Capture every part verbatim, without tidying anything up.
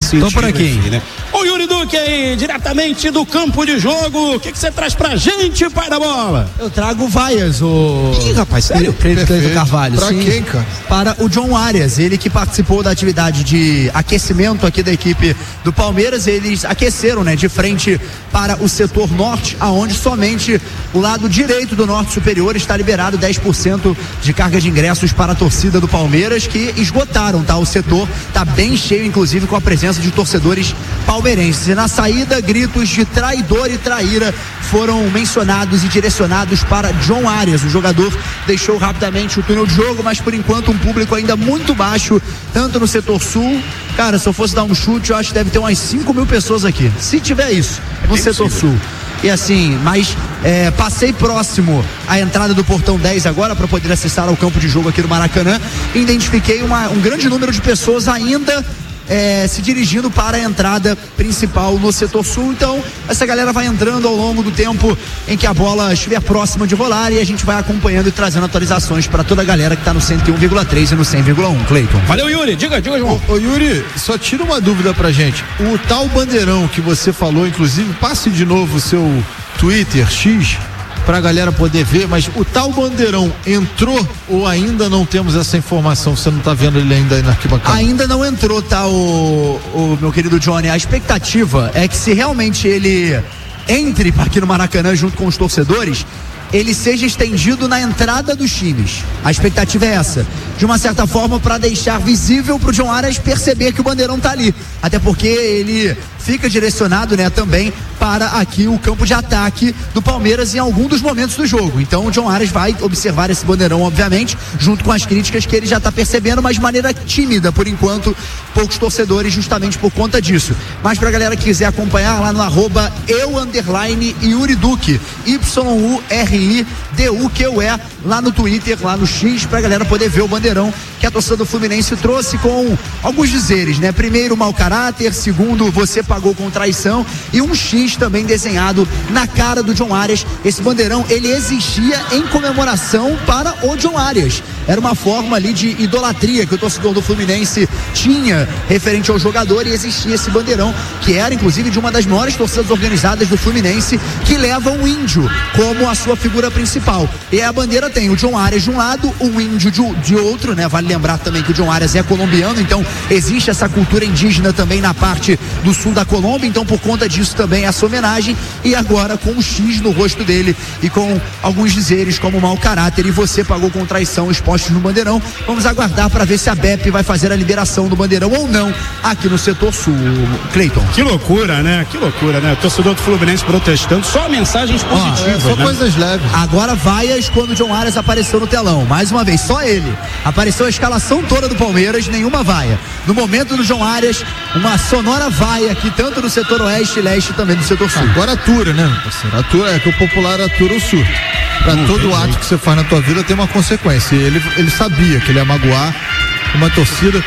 Tô por aqui. Enfim, né? O Yuri Duque aí, diretamente do campo de jogo. O que você traz pra gente, pai da bola? Eu trago vaias, o. Ih, rapaz, sério? Cleiton Carvalho. Pra sim, quem, cara? Para o John Arias, ele que participou da atividade de aquecimento aqui da equipe do Palmeiras. Eles aqueceram, né, de frente para o setor norte, aonde somente o lado direito do norte superior está liberado dez por cento de carga de ingressos para a torcida do Palmeiras, que esgotaram, tá? O setor tá bem cheio, inclusive com a presença de torcedores palmeirenses. E na saída, gritos de traidor e traíra foram mencionados e direcionados para John Arias. O jogador deixou rapidamente o túnel de jogo, mas por enquanto um público ainda muito baixo, tanto no setor sul. Cara, se eu fosse dar um chute, eu acho que deve ter umas cinco mil pessoas aqui, se tiver isso, no setor sul. E assim, mas é, passei próximo à entrada do portão dez agora para poder acessar ao campo de jogo aqui do Maracanã e identifiquei uma, um grande número de pessoas ainda É, se dirigindo para a entrada principal no setor sul. Então essa galera vai entrando ao longo do tempo em que a bola estiver próxima de rolar, e a gente vai acompanhando e trazendo atualizações para toda a galera que está no cento e um vírgula três e no cem vírgula um. Cleiton. Valeu, Yuri. Diga, diga, João. Ô, ô Yuri, só tira uma dúvida pra gente. O tal bandeirão que você falou, inclusive, passe de novo o seu Twitter X pra galera poder ver, mas o tal bandeirão entrou ou ainda não temos essa informação? Você não tá vendo ele ainda aí na arquibancada? Ainda não entrou, tá, o, o meu querido Johnny. A expectativa é que, se realmente ele entre aqui no Maracanã junto com os torcedores, ele seja estendido na entrada dos times. A expectativa é essa, de uma certa forma, para deixar visível pro John Arias perceber que o bandeirão tá ali, até porque ele fica direcionado, né, também para aqui o campo de ataque do Palmeiras em algum dos momentos do jogo. Então o John Arias vai observar esse bandeirão, obviamente, junto com as críticas que ele já está percebendo, mas de maneira tímida, por enquanto, poucos torcedores, justamente por conta disso. Mas pra galera que quiser acompanhar, lá no arroba eu underline Yuri Duque, Y U R I D U Q U E, lá no Twitter, lá no X, pra galera poder ver o bandeirão que a torcida do Fluminense trouxe com alguns dizeres, né? Primeiro, mau caráter; segundo, você pagou com traição, e um X também desenhado na cara do John Arias. Esse bandeirão, ele existia em comemoração para o John Arias. Era uma forma ali de idolatria que o torcedor do Fluminense tinha referente ao jogador, e existia esse bandeirão, que era inclusive de uma das maiores torcidas organizadas do Fluminense, que leva um índio como a sua figura principal. E a bandeira tem o John Arias de um lado, um índio de, de outro, né? Vale lembrar também que o John Arias é colombiano, então existe essa cultura indígena também na parte do sul da Colômbia, então por conta disso também essa homenagem, e agora com um X no rosto dele e com alguns dizeres como mau caráter e você pagou com traição expostos no bandeirão. Vamos aguardar para ver se a B E P vai fazer a liberação do bandeirão ou não aqui no setor sul, Cleiton. Que loucura, né? Que loucura, né? O torcedor do Fluminense protestando, só mensagens positivas, Ó, é, só né? coisas leves. Agora vaias quando o John Arias apareceu no telão, mais uma vez, só ele. Apareceu a escalação toda do Palmeiras, nenhuma vaia. No momento do John Arias, uma sonora vaia aqui, tanto no setor oeste e leste, também no setor sul. Agora atura, né, meu parceiro? Atura, é que o popular atura o surto. Pra Não todo tem ato jeito. que você faz na tua vida tem uma consequência. E ele, ele sabia que ele ia magoar uma torcida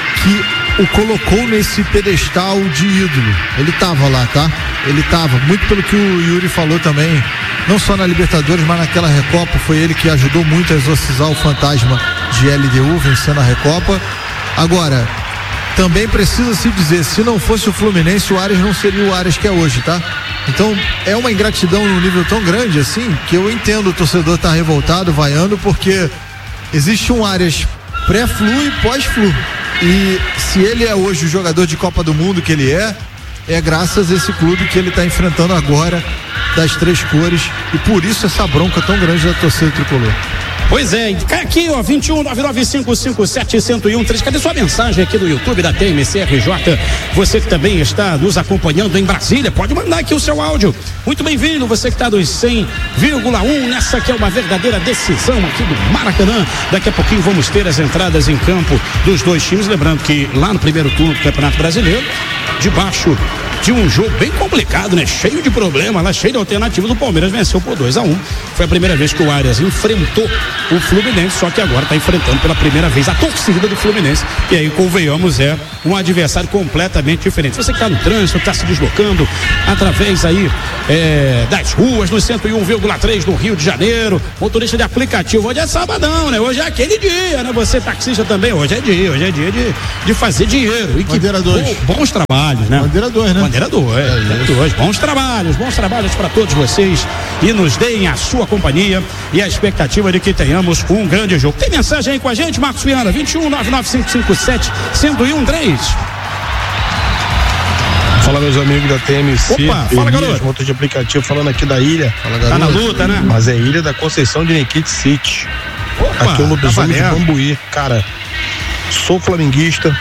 que o colocou nesse pedestal de ídolo. Ele tava lá, tá? Ele tava, muito pelo que o Yuri falou também, não só na Libertadores, mas naquela Recopa, foi ele que ajudou muito a exorcizar o fantasma de L D U, vencendo a Recopa. Agora, também precisa se dizer, se não fosse o Fluminense, o Arias não seria o Arias que é hoje, tá? Então é uma ingratidão num nível tão grande assim, que eu entendo o torcedor estar revoltado, vaiando, porque existe um Arias pré-flu e pós-flu, e se ele é hoje o jogador de Copa do Mundo que ele é, é graças a esse clube que ele está enfrentando agora, das três cores, e por isso essa bronca tão grande da torcida tricolor. Pois é, cai aqui, ó, vinte e um nove nove cinco cinco sete zero um três. Cadê sua mensagem aqui do YouTube da T M C R J? Você que também está nos acompanhando em Brasília, pode mandar aqui o seu áudio. Muito bem-vindo, você que está dos cem vírgula um, nessa que é uma verdadeira decisão aqui do Maracanã. Daqui a pouquinho vamos ter as entradas em campo dos dois times. Lembrando que lá no primeiro turno do Campeonato Brasileiro, debaixo de um jogo bem complicado, né? Cheio de problema lá, cheio de alternativas. O Palmeiras venceu por dois a um. Foi a primeira vez que o Arias enfrentou o Fluminense, só que agora está enfrentando pela primeira vez a torcida do Fluminense. E aí, convenhamos, é um adversário completamente diferente. Você que está no trânsito, está se deslocando através aí é, das ruas, no cento e um vírgula três do Rio de Janeiro, motorista de aplicativo, hoje é sabadão, né? Hoje é aquele dia, né? Você taxista também, hoje é dia, hoje é dia de, de fazer dinheiro. E que bo, bons trabalhos, né? Bandeira dois, né? Bandeira dois, é, Bandeira dois. Bons trabalhos, bons trabalhos para todos vocês e nos deem a sua companhia e a expectativa de que tenhamos um grande jogo. Tem mensagem aí com a gente, Marcos Viana, vinte e um, nove nove cinco cinco sete, zero um três. Fala, meus amigos da T M C. Opa, fala, garoto. Motor de aplicativo falando aqui da ilha. Fala, garoto. Tá na luta, né? Mas é Ilha da Conceição de Nikit City. Opa, aqui é o lobisomem tá de Bambuí. Cara, sou flamenguista.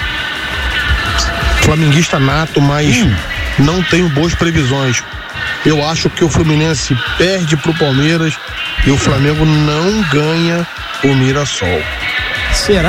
Flamenguista nato, mas hum. não tenho boas previsões. Eu acho que o Fluminense perde pro Palmeiras e o Flamengo não ganha o Mirassol. Será?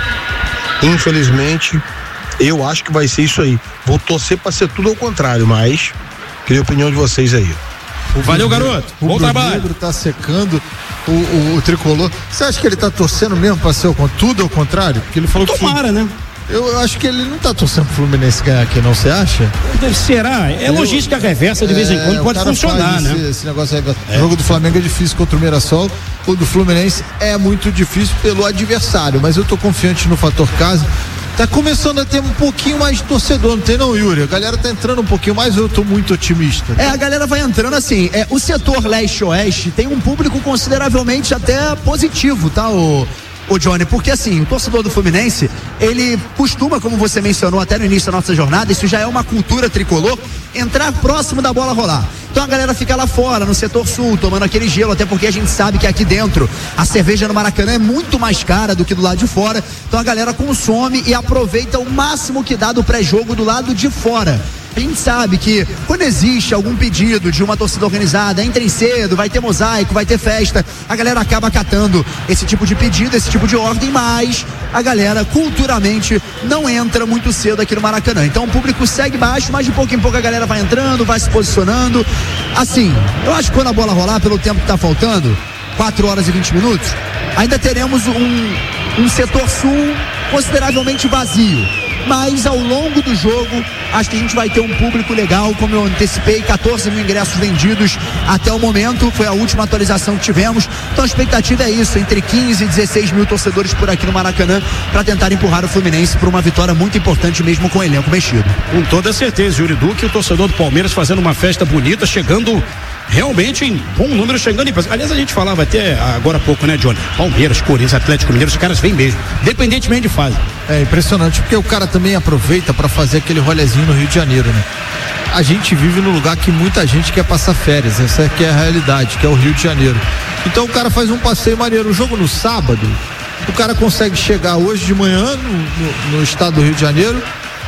É. Infelizmente, eu acho que vai ser isso aí. Vou torcer pra ser tudo ao contrário, mas queria a opinião de vocês aí. O Valeu, garoto. O Bom trabalho. O negro tá secando o, o, o tricolor. Você acha que ele tá torcendo mesmo pra ser o, tudo ao contrário? Porque ele falou Tomara, que... né? Eu, eu acho que ele não tá torcendo pro Fluminense ganhar aqui, não, você acha? Será? É eu, logística reversa de vez em quando, é, pode funcionar, né? Esse, esse negócio aí. É. O jogo do Flamengo é difícil contra o Mirassol, o do Fluminense é muito difícil pelo adversário, mas eu tô confiante no fator casa. Tá começando a ter um pouquinho mais de torcedor, não tem não, Yuri? A galera tá entrando um pouquinho mais, eu tô muito otimista. É, a galera vai entrando assim, é, o setor leste-oeste tem um público consideravelmente até positivo, tá, o... Ô Johnny, porque assim, o torcedor do Fluminense, ele costuma, como você mencionou até no início da nossa jornada, isso já é uma cultura tricolor, entrar próximo da bola rolar. Então a galera fica lá fora, no setor sul, tomando aquele gelo, até porque a gente sabe que aqui dentro a cerveja no Maracanã é muito mais cara do que do lado de fora. Então a galera consome e aproveita o máximo que dá do pré-jogo do lado de fora. A gente sabe que quando existe algum pedido de uma torcida organizada, entrem cedo, vai ter mosaico, vai ter festa, a galera acaba acatando esse tipo de pedido, esse tipo de ordem, mas a galera culturalmente não entra muito cedo aqui no Maracanã. Então o público segue baixo, mas de pouco em pouco a galera vai entrando, vai se posicionando. Assim, eu acho que quando a bola rolar, pelo tempo que tá faltando, quatro horas e vinte minutos, ainda teremos um, um setor sul consideravelmente vazio. Mas ao longo do jogo, acho que a gente vai ter um público legal, como eu antecipei, catorze mil ingressos vendidos até o momento, foi a última atualização que tivemos. Então a expectativa é isso, entre quinze e dezesseis mil torcedores por aqui no Maracanã, para tentar empurrar o Fluminense para uma vitória muito importante, mesmo com o elenco mexido. Com toda certeza, Yuri Duque, o torcedor do Palmeiras fazendo uma festa bonita, chegando realmente em bom número, chegando em... Aliás, a gente falava até agora há pouco, né, Johnny? Palmeiras, Corinthians, Atlético Mineiro, os caras vêm mesmo, independentemente de fase. É impressionante, porque o cara também aproveita para fazer aquele rolezinho no Rio de Janeiro, né? A gente vive num lugar que muita gente quer passar férias, essa aqui é a realidade, que é o Rio de Janeiro. Então o cara faz um passeio maneiro. O jogo no sábado, o cara consegue chegar hoje de manhã no, no, no estado do Rio de Janeiro.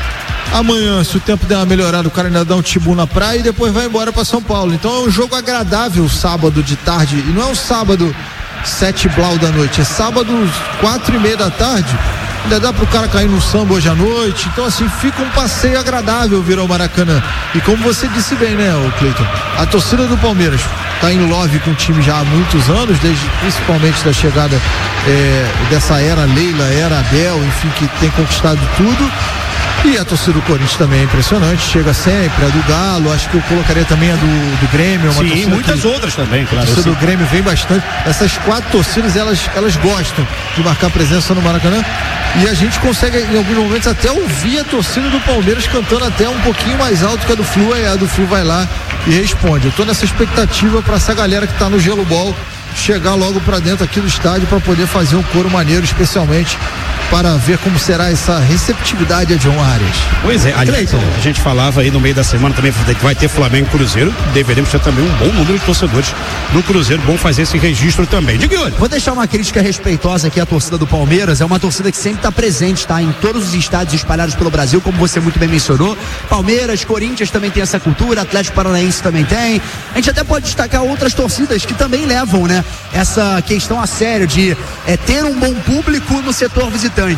Amanhã, se o tempo der uma melhorada, o cara ainda dá um tibu na praia e depois vai embora para São Paulo. Então é um jogo agradável sábado de tarde. E não é um sábado sete blau da noite, é sábado quatro e meia da tarde. Ainda dá pro cara cair no samba hoje à noite. Então assim, fica um passeio agradável vir ao Maracanã. E como você disse bem, né, Cleiton? A torcida do Palmeiras tá em love com o time já há muitos anos, desde principalmente da chegada é, dessa era Leila, era Abel, enfim, que tem conquistado tudo. E a torcida do Corinthians também é impressionante, chega sempre, a do Galo, acho que eu colocaria também a do, do Grêmio. Uma Sim, muitas que, outras também, claro. A torcida do Grêmio vem bastante. Essas quatro torcidas, elas, elas gostam de marcar presença no Maracanã. E a gente consegue, em alguns momentos, até ouvir a torcida do Palmeiras cantando até um pouquinho mais alto que a do Flu, e a do Flu vai lá e responde. Eu tô nessa expectativa para essa galera que tá no Gelo Ball chegar logo para dentro aqui do estádio para poder fazer um coro maneiro, especialmente para ver como será essa receptividade a John Arias. Pois é, aliás, a gente falava aí no meio da semana também que vai ter Flamengo e Cruzeiro, deveremos ter também um bom número de torcedores do Cruzeiro, bom fazer esse registro também. Diga, olha. Vou deixar uma crítica respeitosa aqui à torcida do Palmeiras, é uma torcida que sempre está presente, tá? Em todos os estádios espalhados pelo Brasil, como você muito bem mencionou. Palmeiras, Corinthians também tem essa cultura, Atlético Paranaense também tem. A gente até pode destacar outras torcidas que também levam, né, essa questão a sério de é, ter um bom público no setor visitante.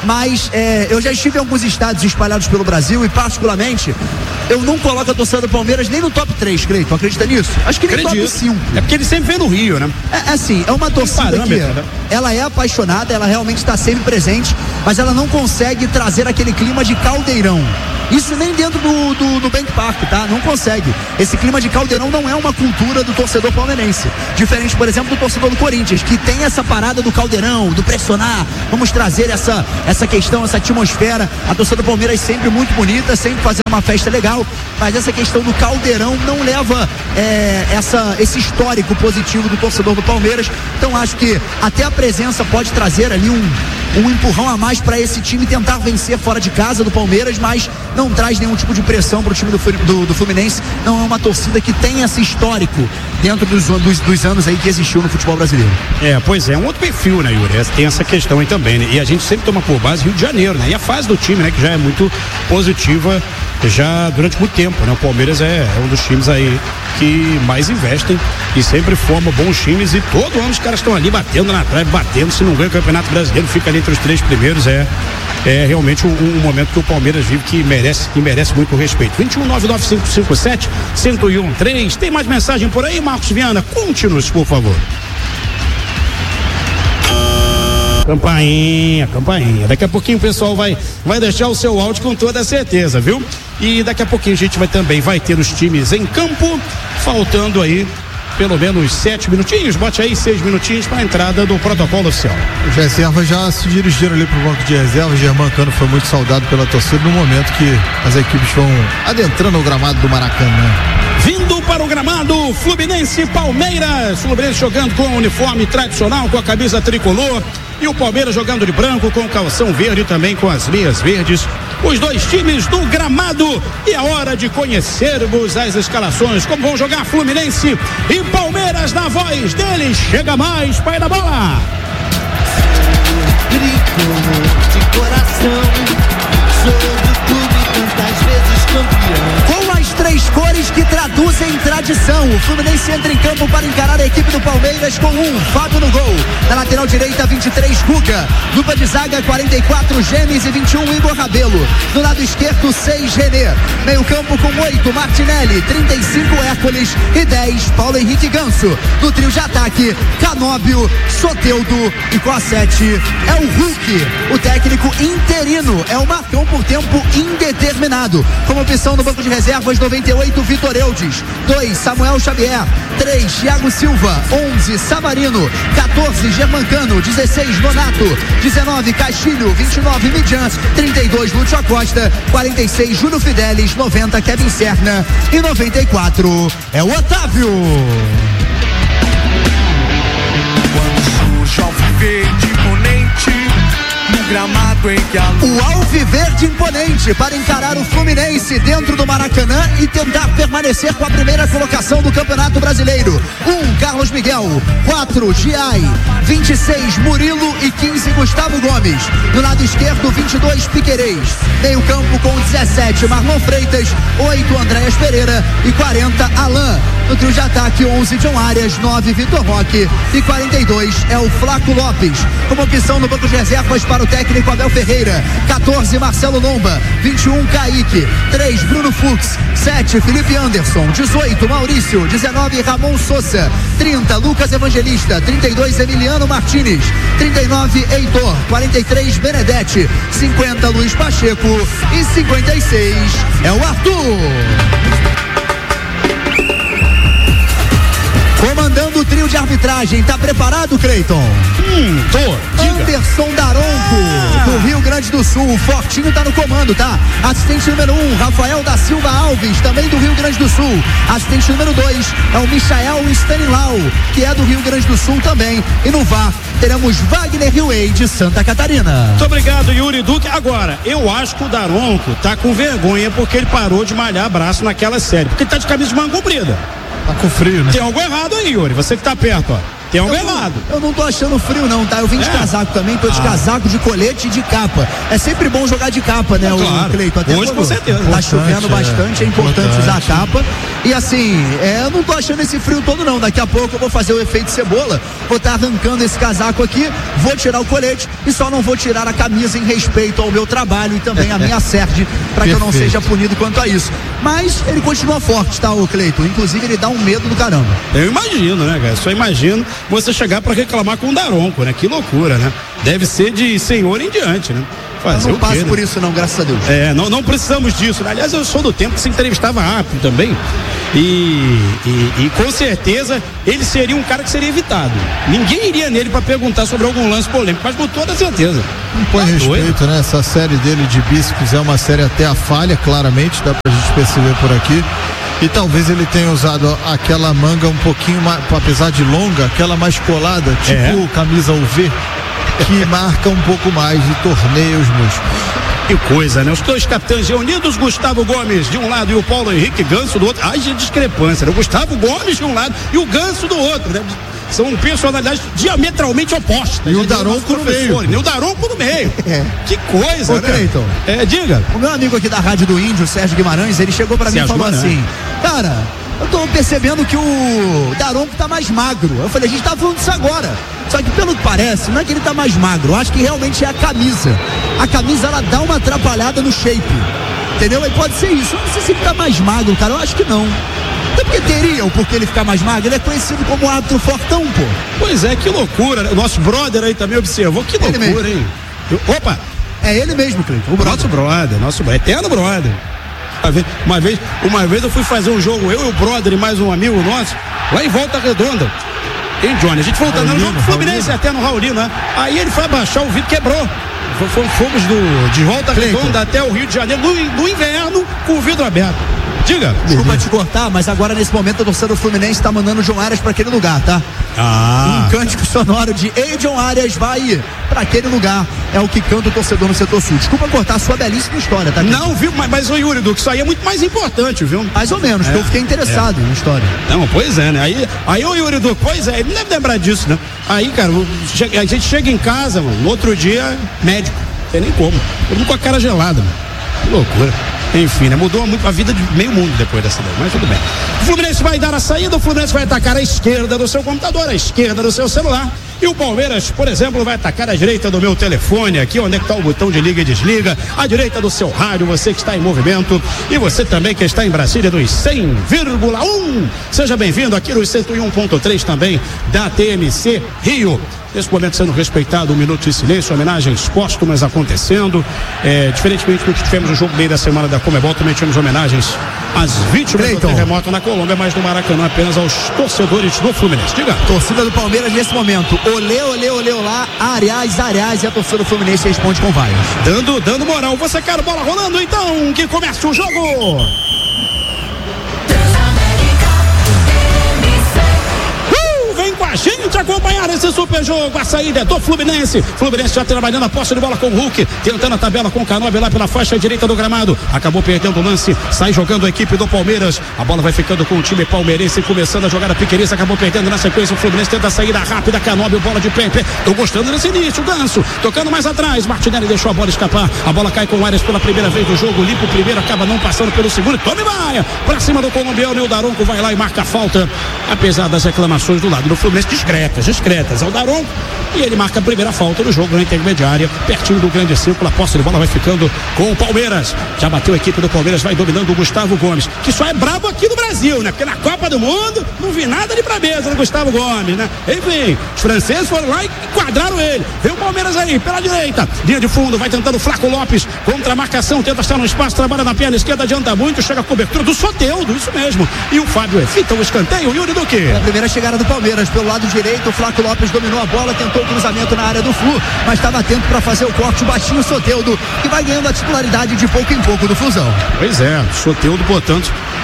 mas é, eu já estive em alguns estádios espalhados pelo Brasil e particularmente eu não coloco a torcida do Palmeiras nem no top três, Cleiton, acredita nisso? Acho que nem Acredito. top cinco. É porque ele sempre vem no Rio, né? É, é assim, é uma torcida que né? ela é apaixonada, ela realmente está sempre presente, mas ela não consegue trazer aquele clima de caldeirão. Isso nem dentro do, do, do Bank Park, tá? Não consegue. Esse clima de caldeirão não é uma cultura do torcedor palmeirense. Diferente, por exemplo, do torcedor do Corinthians, que tem essa parada do caldeirão, do pressionar. Vamos trazer essa, essa questão, essa atmosfera. A torcida do Palmeiras sempre muito bonita, sempre fazendo uma festa legal, mas essa questão do caldeirão não leva é, essa, esse histórico positivo do torcedor do Palmeiras. Então acho que até a presença pode trazer ali um, um empurrão a mais para esse time tentar vencer fora de casa do Palmeiras, mas não traz nenhum tipo de pressão para o time do, do, do Fluminense. Não é uma torcida que tem esse histórico dentro dos, dos, dos anos aí que existiu no futebol brasileiro. É, pois é, um outro perfil, né, Yuri? Tem essa questão aí também, né? E a gente sempre toma por base Rio de Janeiro, né? E a fase do time, né, que já é muito positiva já durante muito tempo, né? O Palmeiras é, é um dos times aí que mais investem e sempre forma bons times, e todo ano os caras estão ali batendo na trave, batendo. Se não ganha o Campeonato Brasileiro, fica ali entre os três primeiros. É, é realmente um, um momento que o Palmeiras vive que merece, que merece muito respeito. vinte e um, nove nove cinco cinco sete, um zero um três. Tem mais mensagem por aí, Marcos Viana? Conte-nos, por favor. Campainha, campainha. Daqui a pouquinho o pessoal vai, vai deixar o seu áudio com toda certeza, viu? E daqui a pouquinho a gente vai também, vai ter os times em campo, faltando aí pelo menos sete minutinhos, bote aí seis minutinhos para a entrada do protocolo oficial. Os reservas já se dirigiram ali para o banco de reservas. Germancano foi muito saudado pela torcida no momento que as equipes vão adentrando o gramado do Maracanã. Vindo para o gramado, Fluminense e Palmeiras. Fluminense jogando com o uniforme tradicional, com a camisa tricolor, e o Palmeiras jogando de branco com o calção verde, também com as meias verdes. Os dois times no gramado, e é hora de conhecermos as escalações, como vão jogar Fluminense e Palmeiras na voz deles. Chega mais, pai da bola. Grito de coração, sou do clube tantas vezes campeão. Com as três cores que traduzem tradição, o Fluminense entra em campo para encarar a equipe do Palmeiras com um, Fábio no gol. Na lateral direita, vinte e três, Guga. Dupla de zaga, quarenta e quatro, Gemes, e vinte e um, Igor Rabelo. Do lado esquerdo, seis, Renê. Meio campo com oito, Martinelli, trinta e cinco, Hércules, e dez, Paulo Henrique Ganso. No trio de ataque, Canóbio, Soteldo, e com a sete é o Hulk. O técnico interino é o Marcão por tempo indeterminado. Como opção no banco de reservas, noventa e oito, Vitor Eudes. dois, Samuel Xavier. três, Thiago Silva. onze, Savarino. quatorze, Germancano. dezesseis, Nonato. dezenove, Castilho. vinte e nove, Midian. trinta e dois, Lúcio Acosta. quarenta e seis, Júlio Fidelis. noventa, Kevin Serna. E noventa e quatro é o Otávio. Quando surge ao verde imponente no gramado em que a luz... O Alviverde imponente para encarar o Fluminense dentro do Maracanã e tentar permanecer com a primeira colocação do Campeonato Brasileiro. um, Carlos Miguel. quatro, Giai. vinte e seis, Murilo, e quinze, Gustavo Gomes. No lado esquerdo, vinte e dois, Piquerez. Meio campo com dezessete, Marlon Freitas. oito, Andréas Pereira. E quarenta, Alain. No trio de ataque, onze, John Arias. nove, Vitor Roque. E quarenta e dois é o Flaco Lopes. Como opção no banco de reservas para o técnico Abel Ferreira. quatorze, Marcelo Lomba. vinte e um, Kaique. três, Bruno Fux. sete, Felipe Anderson. dezoito, Maurício. dezenove, Ramon Sousa. trinta, Lucas Evangelista. trinta e dois, Emiliano Martinez. trinta e nove, Heitor. quarenta e três, Benedetti. cinquenta, Luiz Pacheco. E cinquenta e seis é o Arthur. Comandando o trio de arbitragem, tá preparado, Cleiton? Hum, tô. Diga. Anderson Daronco, ah. do Rio Grande do Sul. O Fortinho tá no comando, tá? Assistente número um, Rafael da Silva Alves, também do Rio Grande do Sul. Assistente número dois é o Michael Stanilau, que é do Rio Grande do Sul também. E no V A R teremos Wagner Riuei de Santa Catarina. Muito obrigado, Yuri Duque. Agora, eu acho que o Daronco tá com vergonha porque ele parou de malhar braço naquela série. Porque ele tá de camisa de manga comprida. Tá com frio, né? Tem algo errado aí, Yuri. Você que tá perto, ó. tem um eu gelado. Não, eu não tô achando frio não, tá? Eu vim de É. casaco também, tô de Ah. casaco, de colete e de capa. É sempre bom jogar de capa, né, É, o claro. Cleiton? Até Hoje, quando com certeza. Tá Importante, chovendo é. bastante, é importante Importante. usar a capa. E assim, é, eu não tô achando esse frio todo não. Daqui a pouco eu vou fazer o efeito cebola, vou estar arrancando esse casaco aqui, vou tirar o colete e só não vou tirar a camisa em respeito ao meu trabalho e também a minha sede, para que eu não Perfeito. seja punido quanto a isso. Mas ele continua forte, tá, o Cleiton? Inclusive ele dá um medo do caramba. Eu imagino, né, cara? Só imagino você chegar pra reclamar com o Daronco, né? Que loucura, né? Deve ser de senhor em diante, né? Fazer Eu não o quê, passo né? por isso não, graças a Deus. É, não, não precisamos disso. Aliás, eu sou do tempo que se entrevistava rápido também. E, e, e com certeza ele seria um cara que seria evitado. Ninguém iria nele pra perguntar sobre algum lance polêmico, mas com toda certeza. Não põe Tá respeito, doido. né? Essa série dele de bíceps é uma série até a falha, claramente, dá pra gente perceber por aqui. E talvez ele tenha usado aquela manga um pouquinho mais, apesar de longa, aquela mais colada, tipo É. camisa U V, que marca um pouco mais e torneia os músculos. Que coisa, né? Os dois capitães reunidos, Gustavo Gomes de um lado e o Paulo Henrique Ganso do outro. Ai, de discrepância, né? O Gustavo Gomes de um lado e o Ganso do outro, né? São personalidades diametralmente opostas. E o né? Daronco no meio. E o Daronco no meio. É. Que coisa, Ô, né? Cleiton. É, diga. O meu amigo aqui da Rádio do Índio, Sérgio Guimarães, ele chegou pra mim e Sérgio falou Guimarães. assim: cara, eu tô percebendo que o Daronco tá mais magro. Eu falei, a gente tá falando disso agora. Só que pelo que parece, não é que ele tá mais magro, eu acho que realmente é a camisa. A camisa, ela dá uma atrapalhada no shape. Entendeu? Aí pode ser isso. Eu não sei se ele tá mais magro, cara, eu acho que não. Até porque teria o porquê ele ficar mais magro, ele é conhecido como árbitro fortão, pô. Pois é, que loucura. O nosso brother aí também observou. Que Ele loucura, hein? Eu- Opa! É ele mesmo, Cleiton. O O brother. nosso brother, nosso brother, eterno brother. Uma vez, uma vez, uma vez eu fui fazer um jogo, eu e o brother e mais um amigo nosso, lá em Volta Redonda. Hein, Johnny? A gente voltando no Raulino, jogo Fluminense Raulino. até no Raulino, né? Aí ele foi abaixar, o vidro quebrou. F- f- Fomos do, de Volta Cleiton. Redonda até o Rio de Janeiro, no, in- no inverno, com o vidro aberto. Diga. Desculpa te cortar, mas agora nesse momento a torcida do Fluminense tá mandando o João Arias pra aquele lugar, tá? Ah. Um cântico sonoro de Ei, John Arias, vai pra aquele lugar. É o que canta o torcedor no setor sul. Desculpa cortar a sua belíssima história, tá? Não, viu? Mas, mas ô Yuri Duque, isso aí é muito mais importante, viu? Mais ou menos, porque É, eu fiquei interessado na história. Não, pois é, né? Aí, aí o Yuri Duque, pois é, ele não deve lembrar disso, né? Aí, cara, o- che- a gente chega em casa, mano, no outro dia, médico. Não tem nem como. Todo mundo com a cara gelada, mano. Que loucura. Enfim, né? Mudou muito a vida de meio mundo depois dessa daí, mas tudo bem. O Fluminense vai dar a saída, o Fluminense vai atacar a esquerda do seu computador, a esquerda do seu celular. E o Palmeiras, por exemplo, vai atacar a direita do meu telefone, aqui onde é que está o botão de liga e desliga, a direita do seu rádio, você que está em movimento, e você também que está em Brasília dos cem vírgula um. Seja bem-vindo aqui nos cento e um ponto três também da T M C Rio. Nesse momento sendo respeitado um minuto de silêncio, homenagens póstumas acontecendo. É, diferentemente do que tivemos no jogo meio da semana da Comebol, também tivemos homenagens às vítimas Cleiton. do terremoto na Colômbia, mas no Maracanã apenas aos torcedores do Fluminense. Diga. Torcida do Palmeiras nesse momento. Olê, olê, olê, olá. Arias, Arias. E a torcida do Fluminense responde com vaias. Dando, dando moral. Você quer bola rolando então? Que comece o jogo! Uh, vem com a gente acompanhar esse super jogo. A saída é do Fluminense. Fluminense já trabalhando a posse de bola com o Hulk, tentando a tabela com o Canobi lá pela faixa direita do gramado. Acabou perdendo o lance. Sai jogando a equipe do Palmeiras. A bola vai ficando com o time palmeirense, começando a jogada piqueiriça. Acabou perdendo na sequência. O Fluminense tenta a saída rápida. Canobi, bola de pé em pé. Tô gostando desse início. Ganso tocando mais atrás. Martinelli deixou a bola escapar. A bola cai com o Arias pela primeira vez do jogo. Limpa o primeiro, acaba não passando pelo segundo. Tome Maia pra cima do colombiano. E o Daronco vai lá e marca a falta. Apesar das reclamações do lado do Fluminense, discretas, discretas. É o Daronco e ele marca a primeira falta do jogo na intermediária, pertinho do grande círculo. A posse de bola vai ficando com o Palmeiras. Já bateu a equipe do Palmeiras, vai dominando o Gustavo Gomes, que só é brabo aqui no Brasil, né? Porque na Copa do Mundo não vi nada de brabeza do Gustavo Gomes, né? Enfim, os franceses foram lá e quadraram ele. Vem o Palmeiras aí, pela direita, linha de fundo, vai tentando o Flaco Lopes, contra a marcação, tenta estar no espaço, trabalha na perna esquerda, adianta muito, chega a cobertura do Soteldo, isso mesmo. E o Fábio evita o escanteio, o Yuri Duque. A primeira chegada do Palmeiras pelo lado direito, o Flaco Lopes dominou a bola, tentou o cruzamento na área do Flu, mas estava atento para fazer o corte, o baixinho Soteldo, que vai ganhando a titularidade de pouco em pouco do Flusão. Pois é, Soteldo, portanto,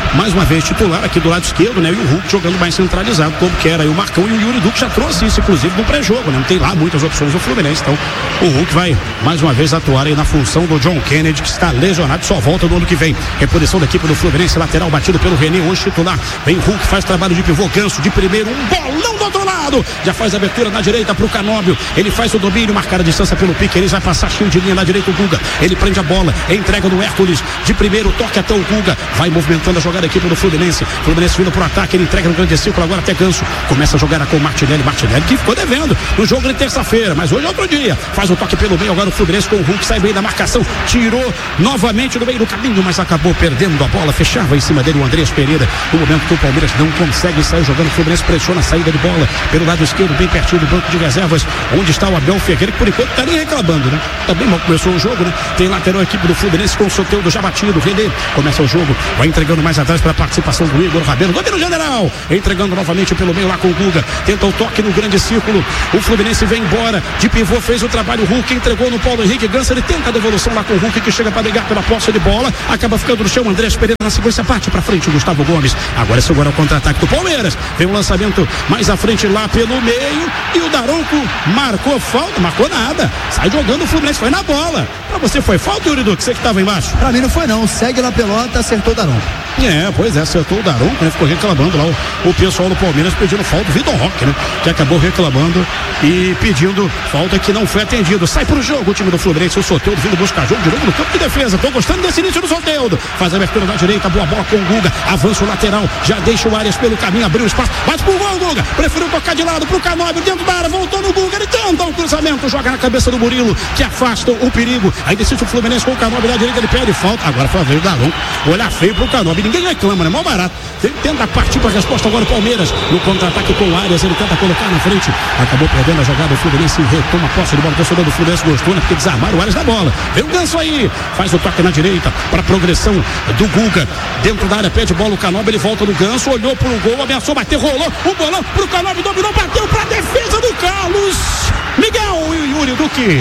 mais uma vez titular aqui do lado esquerdo, né? E o Hulk jogando mais centralizado, como que era aí o Marcão, e o Yuri Duque já trouxe isso, inclusive, no pré-jogo, né? Não tem lá muitas opções do Fluminense, então o Hulk vai mais uma vez atuar aí na função do John Kennedy, que está lesionado, só volta no ano que vem. Reposição da equipe do Fluminense, lateral batido pelo René, hoje titular. Vem o Hulk, faz trabalho de pivô, Ganso de primeiro, um bolão do outro lado, já faz a abertura na direita pro Canóbio, ele faz o domínio, marcar a distância pelo pique, ele vai passar cheio de linha na direita o Guga, ele prende a bola, entrega no Hércules, de primeiro toque até o Guga, vai movimentando a jogada da equipe do Fluminense, Fluminense vindo pro ataque, ele entrega no grande círculo, agora até Ganso, começa a jogar com o Martinelli, Martinelli que ficou devendo no jogo de terça-feira, mas hoje é outro dia, faz o toque pelo meio, agora o Fluminense com o Hulk, sai bem da marcação, tirou novamente no meio do caminho, mas acabou perdendo a bola, fechava em cima dele o Andrés Pereira, no momento que o Palmeiras não consegue sair jogando, o Fluminense pressiona a saída de bola, pelo lado esquerdo, bem pertinho do banco de reservas, onde está o Abel Ferreira, que por enquanto tá nem reclamando, né? Tá bem mal começou o jogo, né? Tem lateral a equipe do Fluminense com o Soteldo já batido, René, começa o jogo, vai entregando mais atrás para a participação do Igor Rabelo, domínio general, entregando novamente pelo meio lá com o Guga, tenta o toque no grande círculo, o Fluminense vem embora, de pivô fez o trabalho, Hulk entregou no Paulo Henrique Ganso, ele tenta a devolução lá com o Hulk, que chega para brigar pela posse de bola, acaba ficando no chão, Andrés Pereira na sequência, parte para frente, o Gustavo Gomes, agora segura o contra-ataque do Palmeiras, vem um lançamento mais à frente lá pelo meio, e o Daronco marcou falta, marcou nada, sai jogando, o Fluminense foi na bola, pra você foi falta, Yuri Duque, você que tava embaixo? Pra mim não foi não, segue na pelota, acertou o Daronco. É, pois é, acertou o Daronco, né? Ficou reclamando lá o, o pessoal do Palmeiras pedindo falta, o Vitor Roque, né? Que acabou reclamando e pedindo falta que não foi atendido. Sai pro jogo o time do Fluminense, o Soteldo vindo buscar jogo de novo no campo de defesa. Tô gostando desse início do Soteldo. Faz a abertura da direita, boa bola com o Guga, avança o lateral, já deixa o Arias pelo caminho, abriu o espaço, bate pro gol, Guga, preferiu tocar de lado pro Canóbio, dentro da área, voltou no Guga, ele tenta um cruzamento, joga na cabeça do Murilo, que afasta o perigo. Aí decide o Fluminense com o Canóbio da direita, ele pede falta, agora foi a vez do Daronco, olhar feio pro Canóbio, ninguém reclama, né? Mó barato. Ele tenta partir para a resposta agora o Palmeiras, no contra-ataque com o Arias, ele tenta colocar na frente, acabou perdendo a jogada, o Fluminense retoma a posse de bola, o torcedor do Fluminense gostou, né? Porque desarmaram o Arias da bola, vem o Ganso aí, faz o toque na direita, para a progressão do Guga, dentro da área, pede bola o Canóbio, ele volta no Ganso, olhou pro gol, ameaçou bater, rolou, o bolão pro Canóbio, dominou, bateu para a defesa do Carlos Miguel e o Yuri Duque.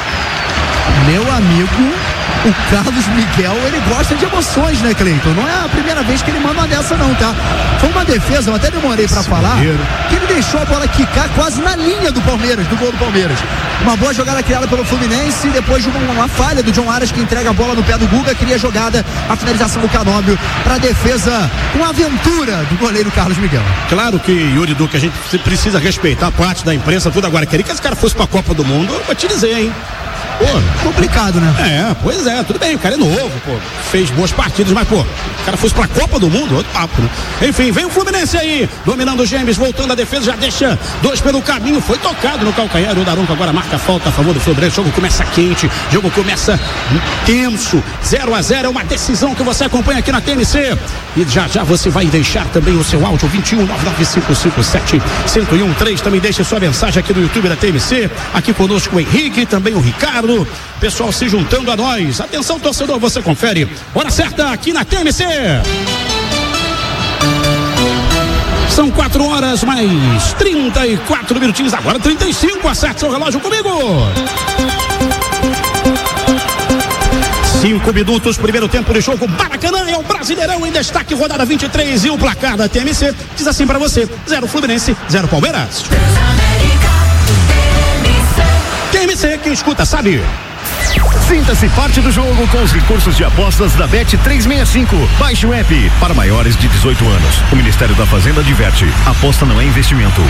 Meu amigo, o Carlos Miguel, ele gosta de emoções, né, Cleiton? Não é a primeira vez que ele manda uma dessa não, tá? Foi uma defesa, eu até demorei pra falar, que ele deixou a bola quicar quase na linha do Palmeiras, do gol do Palmeiras. Uma boa jogada criada pelo Fluminense, depois de uma, uma falha do John Arias, que entrega a bola no pé do Guga, cria a jogada, a finalização do Canóbio pra defesa, com a aventura do goleiro Carlos Miguel. Claro que, Yuri Duque, a gente precisa respeitar a parte da imprensa, tudo agora. Queria que esse cara fosse pra Copa do Mundo, eu vou te dizer, hein? Pô, complicado, né? É, pois é, tudo bem, o cara é novo, pô, fez boas partidas, mas, pô, o cara fosse pra Copa do Mundo, outro papo, né? Enfim, vem o Fluminense aí, dominando o Gêmeos, voltando a defesa, já deixa dois pelo caminho, foi tocado no calcanhar, o Daronco agora marca a falta a favor do Fluminense, o jogo começa quente, o jogo começa tenso, zero a zero, é uma decisão que você acompanha aqui na T M C, e já já você vai deixar também o seu áudio, vinte e um, nove nove cinco cinco sete, um zero um três, também deixa sua mensagem aqui no YouTube da T M C, aqui conosco o Henrique, também o Ricardo, pessoal se juntando a nós. Atenção, torcedor, você confere. Hora certa aqui na T M C. São quatro horas mais trinta e quatro minutinhos. Agora trinta e cinco. Acerte seu relógio comigo. Cinco minutos, primeiro tempo de jogo. Maracanã é o Brasileirão em destaque, rodada vinte e três. E o placar da T M C diz assim pra você: zero Fluminense, zero Palmeiras. T M C, quem escuta sabe. Sinta-se parte do jogo com os recursos de apostas da Bet trezentos e sessenta e cinco. Baixe o app para maiores de dezoito anos. O Ministério da Fazenda diverte. Aposta não é investimento.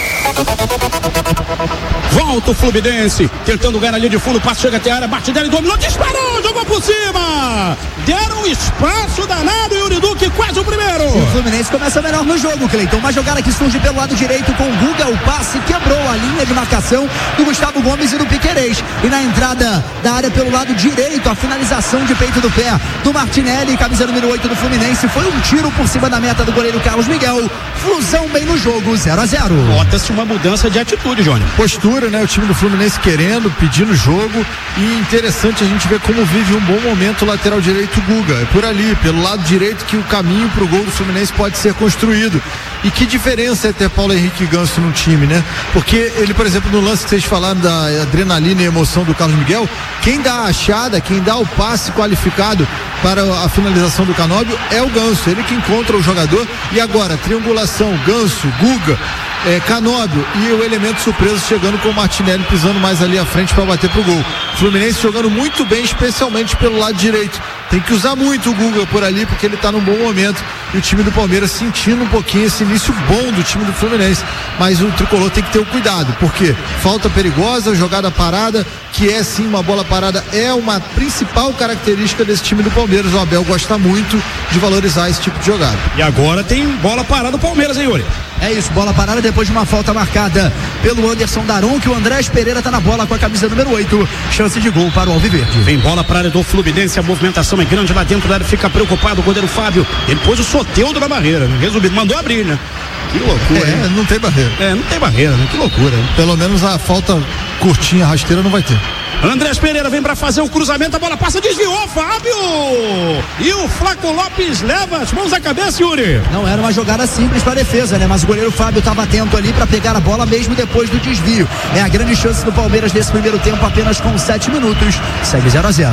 Volta o Fluminense, tentando ganhar ali de fundo, passe, chega até a área, Martinelli dominou, disparou, jogou por cima, deram um espaço danado, Yuri Duque, quase o primeiro. O Fluminense começa melhor no jogo, Cleiton, uma jogada que surge pelo lado direito com o Guga, o passe quebrou a linha de marcação do Gustavo Gomes e do Piquerez, e na entrada da área pelo lado direito, a finalização de peito do pé do Martinelli, camisa número oito do Fluminense, foi um tiro por cima da meta do goleiro Carlos Miguel. Flusão bem no jogo, zero a zero. Nota-se uma mudança de atitude, Johnny. Postura, né? O time do Fluminense querendo, pedindo jogo, e interessante a gente ver como vive um bom momento o lateral direito Guga. É por ali, pelo lado direito, que o caminho caminho para o gol do Fluminense pode ser construído. E que diferença é ter Paulo Henrique e Ganso no time, né? Porque ele, por exemplo, no lance que vocês falaram da adrenalina e emoção do Carlos Miguel, quem dá a achada, quem dá o passe qualificado para a finalização do Canóbio é o Ganso, ele que encontra o jogador. E agora, triangulação, Ganso, Guga, É, Canóbio e o elemento surpreso chegando com o Martinelli pisando mais ali à frente para bater pro gol. Fluminense jogando muito bem, especialmente pelo lado direito. Tem que usar muito o Guga por ali, porque ele tá num bom momento. E o time do Palmeiras sentindo um pouquinho esse início bom do time do Fluminense. Mas o tricolor tem que ter o cuidado, porque falta perigosa, jogada parada, que é sim uma bola parada, é uma principal característica desse time do Palmeiras. O Abel gosta muito de valorizar esse tipo de jogada. E agora tem bola parada do Palmeiras, hein, Yuri? É isso, bola parada depois de uma falta marcada pelo Anderson Daron, que o Andrés Pereira tá na bola com a camisa número oito, chance de gol para o Alviverde. Vem bola para a área do Fluminense, a movimentação é grande lá dentro da área, fica preocupado o goleiro Fábio, ele pôs o Soteldo na barreira, né? Resumido, mandou abrir, né? Que loucura, é, hein? Não tem barreira. É, não tem barreira, né? Que loucura, hein? Pelo menos a falta curtinha, rasteira não vai ter. Andrés Pereira vem pra fazer o cruzamento, a bola passa, desviou, Fábio! E o Flaco Lopes leva as mãos à cabeça, Yuri. Não era uma jogada simples para a defesa, né? Mas o goleiro Fábio estava atento ali para pegar a bola mesmo depois do desvio. É a grande chance do Palmeiras nesse primeiro tempo, apenas com sete minutos. Segue zero a zero.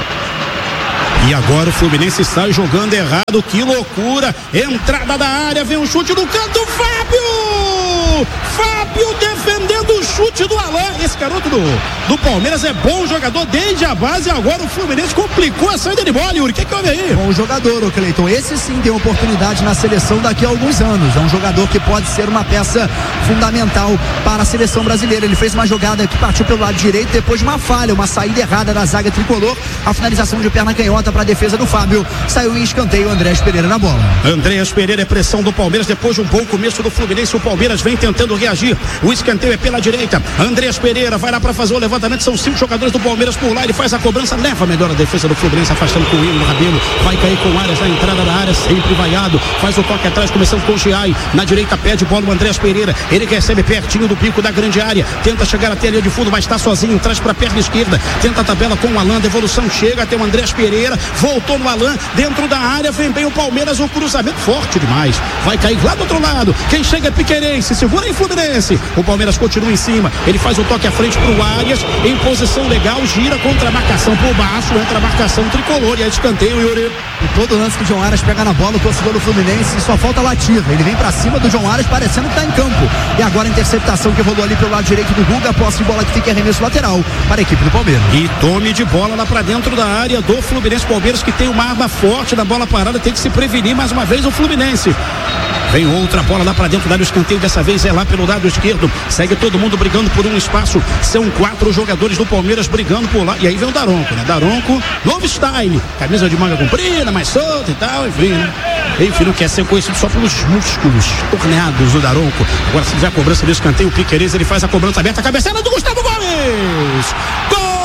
E agora o Fluminense sai jogando errado, que loucura! Entrada da área, vem um chute no canto, Fábio! Fábio defendendo o chute do Alain. Esse garoto do, do Palmeiras é bom jogador desde a base, agora o Fluminense complicou a saída de bola, Yuri. O que, que houve aí? Bom jogador, o Cleiton. Esse sim tem oportunidade na seleção daqui a alguns anos. É um jogador que pode ser uma peça fundamental para a seleção brasileira. Ele fez uma jogada que partiu pelo lado direito depois de uma falha, uma saída errada da zaga tricolor. A finalização de perna canhota para a defesa do Fábio. Saiu em escanteio, Andrés Pereira na bola. Andrés Pereira é pressão do Palmeiras depois de um bom começo do Fluminense. O Palmeiras vem tentando reagir. O escanteio é pela direita. Andrés Pereira vai lá para fazer o levantamento. São cinco jogadores do Palmeiras por lá. Ele faz a cobrança, leva melhor a defesa do Fluminense, afastando com o William Rabelo. Vai cair com o Arias na entrada da área, sempre vaiado. Faz o toque atrás, começando com o Giai. Na direita pede bola o Andrés Pereira. Ele recebe pertinho do bico da grande área. Tenta chegar até a linha de fundo, mas está sozinho. Traz para a perna esquerda. Tenta a tabela com o Alain. Devolução chega até o Andrés Pereira. Voltou no Alain, dentro da área, vem bem o Palmeiras, um cruzamento forte demais, vai cair lá do outro lado, quem chega é Piquerense, segura em Fluminense, o Palmeiras continua em cima, ele faz o toque à frente pro Arias, em posição legal, gira contra a marcação por baixo, entra a marcação tricolor e é escanteio, Yuri. E todo lance que o João Arias pega na bola, o torcedor do Fluminense só falta latir, ele vem pra cima do João Arias parecendo que tá em campo, e agora a interceptação que rolou ali pelo lado direito do Guga, posse de bola que fica em arremesso lateral para a equipe do Palmeiras. E tome de bola lá pra dentro da área do Fluminense, Palmeiras que tem uma arma forte na bola parada, tem que se prevenir mais uma vez o Fluminense. Vem outra bola lá pra dentro da área, o escanteio dessa vez é lá pelo lado esquerdo, segue todo mundo brigando por um espaço, são quatro jogadores do Palmeiras brigando por lá, e aí vem o Daronco, né? Daronco, novo style, camisa de manga comprida, mais solta e tal, enfim, né? Enfim, não quer ser conhecido só pelos músculos torneados do Daronco. Agora se fizer a cobrança do escanteio, o Piquerez, ele faz a cobrança aberta, a cabeçada do Gustavo Gomes! Gol!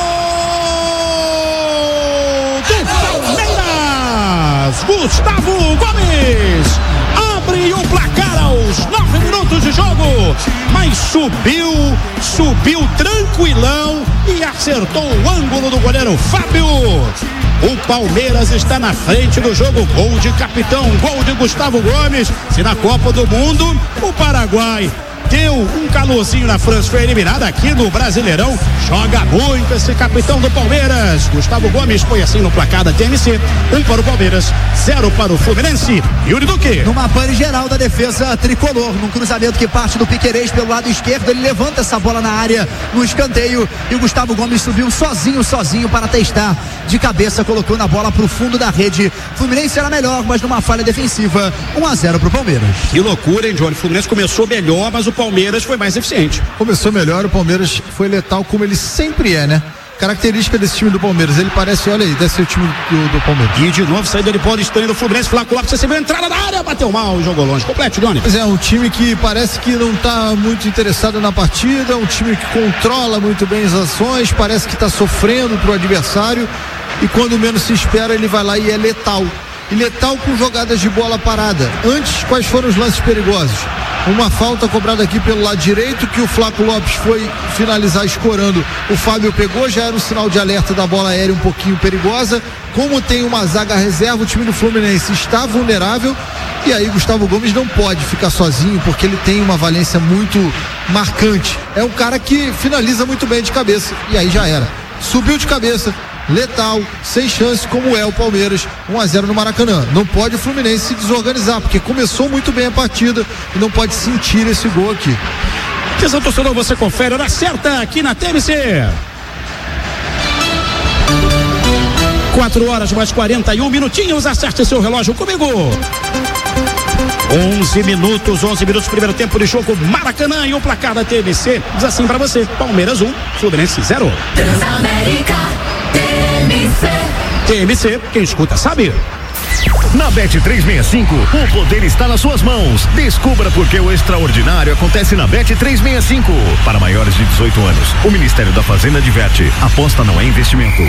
Gustavo Gomes abre o placar aos nove minutos de jogo, mas subiu, subiu tranquilão e acertou o ângulo do goleiro Fábio. O Palmeiras está na frente do jogo, gol de capitão, gol de Gustavo Gomes. Se na Copa do Mundo o Paraguai deu um calorzinho na França, foi eliminado aqui no Brasileirão, joga muito esse capitão do Palmeiras. Gustavo Gomes foi assim no placar da T M C, um para o Palmeiras, zero para o Fluminense. Yuri Duque. Numa pane geral da defesa tricolor, num cruzamento que parte do Piquerez pelo lado esquerdo, ele levanta essa bola na área, no escanteio, e o Gustavo Gomes subiu sozinho, sozinho para testar de cabeça, colocou na bola pro fundo da rede. Fluminense era melhor, mas numa falha defensiva, um a zero pro Palmeiras. Que loucura, hein, Johnny? O Fluminense começou melhor, mas o Palmeiras foi mais eficiente. Começou melhor, o Palmeiras foi letal como ele sempre é, né? Característica desse time do Palmeiras, ele parece, olha aí, deve ser o time do, do Palmeiras. E de novo, saída de bola estranha do Fluminense, Flaco Lopes recebeu a entrada da área, bateu mal, jogou longe. Complete, Johnny. Pois é, um time que parece que não está muito interessado na partida, um time que controla muito bem as ações, parece que está sofrendo pro adversário, e quando menos se espera, ele vai lá e é letal. E letal com jogadas de bola parada. Antes, quais foram os lances perigosos? uma falta cobrada aqui pelo lado direito, que o Flaco Lopes foi finalizar escorando, o Fábio pegou, já era um sinal de alerta da bola aérea um pouquinho perigosa. Como tem uma zaga reserva, o time do Fluminense está vulnerável, e aí Gustavo Gomes não pode ficar sozinho, porque ele tem uma valência muito marcante, é um cara que finaliza muito bem de cabeça, e aí já era, subiu de cabeça, letal, sem chance, como é o Palmeiras, um a zero no Maracanã. Não pode o Fluminense se desorganizar, porque começou muito bem a partida e não pode sentir esse gol aqui. Atenção, torcedor, você confere, hora certa aqui na T M C. quatro horas mais quarenta e um minutinhos, acerte seu relógio comigo. onze minutos, onze minutos, primeiro tempo de jogo, Maracanã, e o placar da T M C diz assim pra você: Palmeiras um, Fluminense zero. Transamérica, T M C. T M C, quem escuta sabe. Na Bet trezentos e sessenta e cinco, o poder está nas suas mãos. Descubra por que o extraordinário acontece na Bet trezentos e sessenta e cinco. Para maiores de dezoito anos, o Ministério da Fazenda adverte: aposta não é investimento.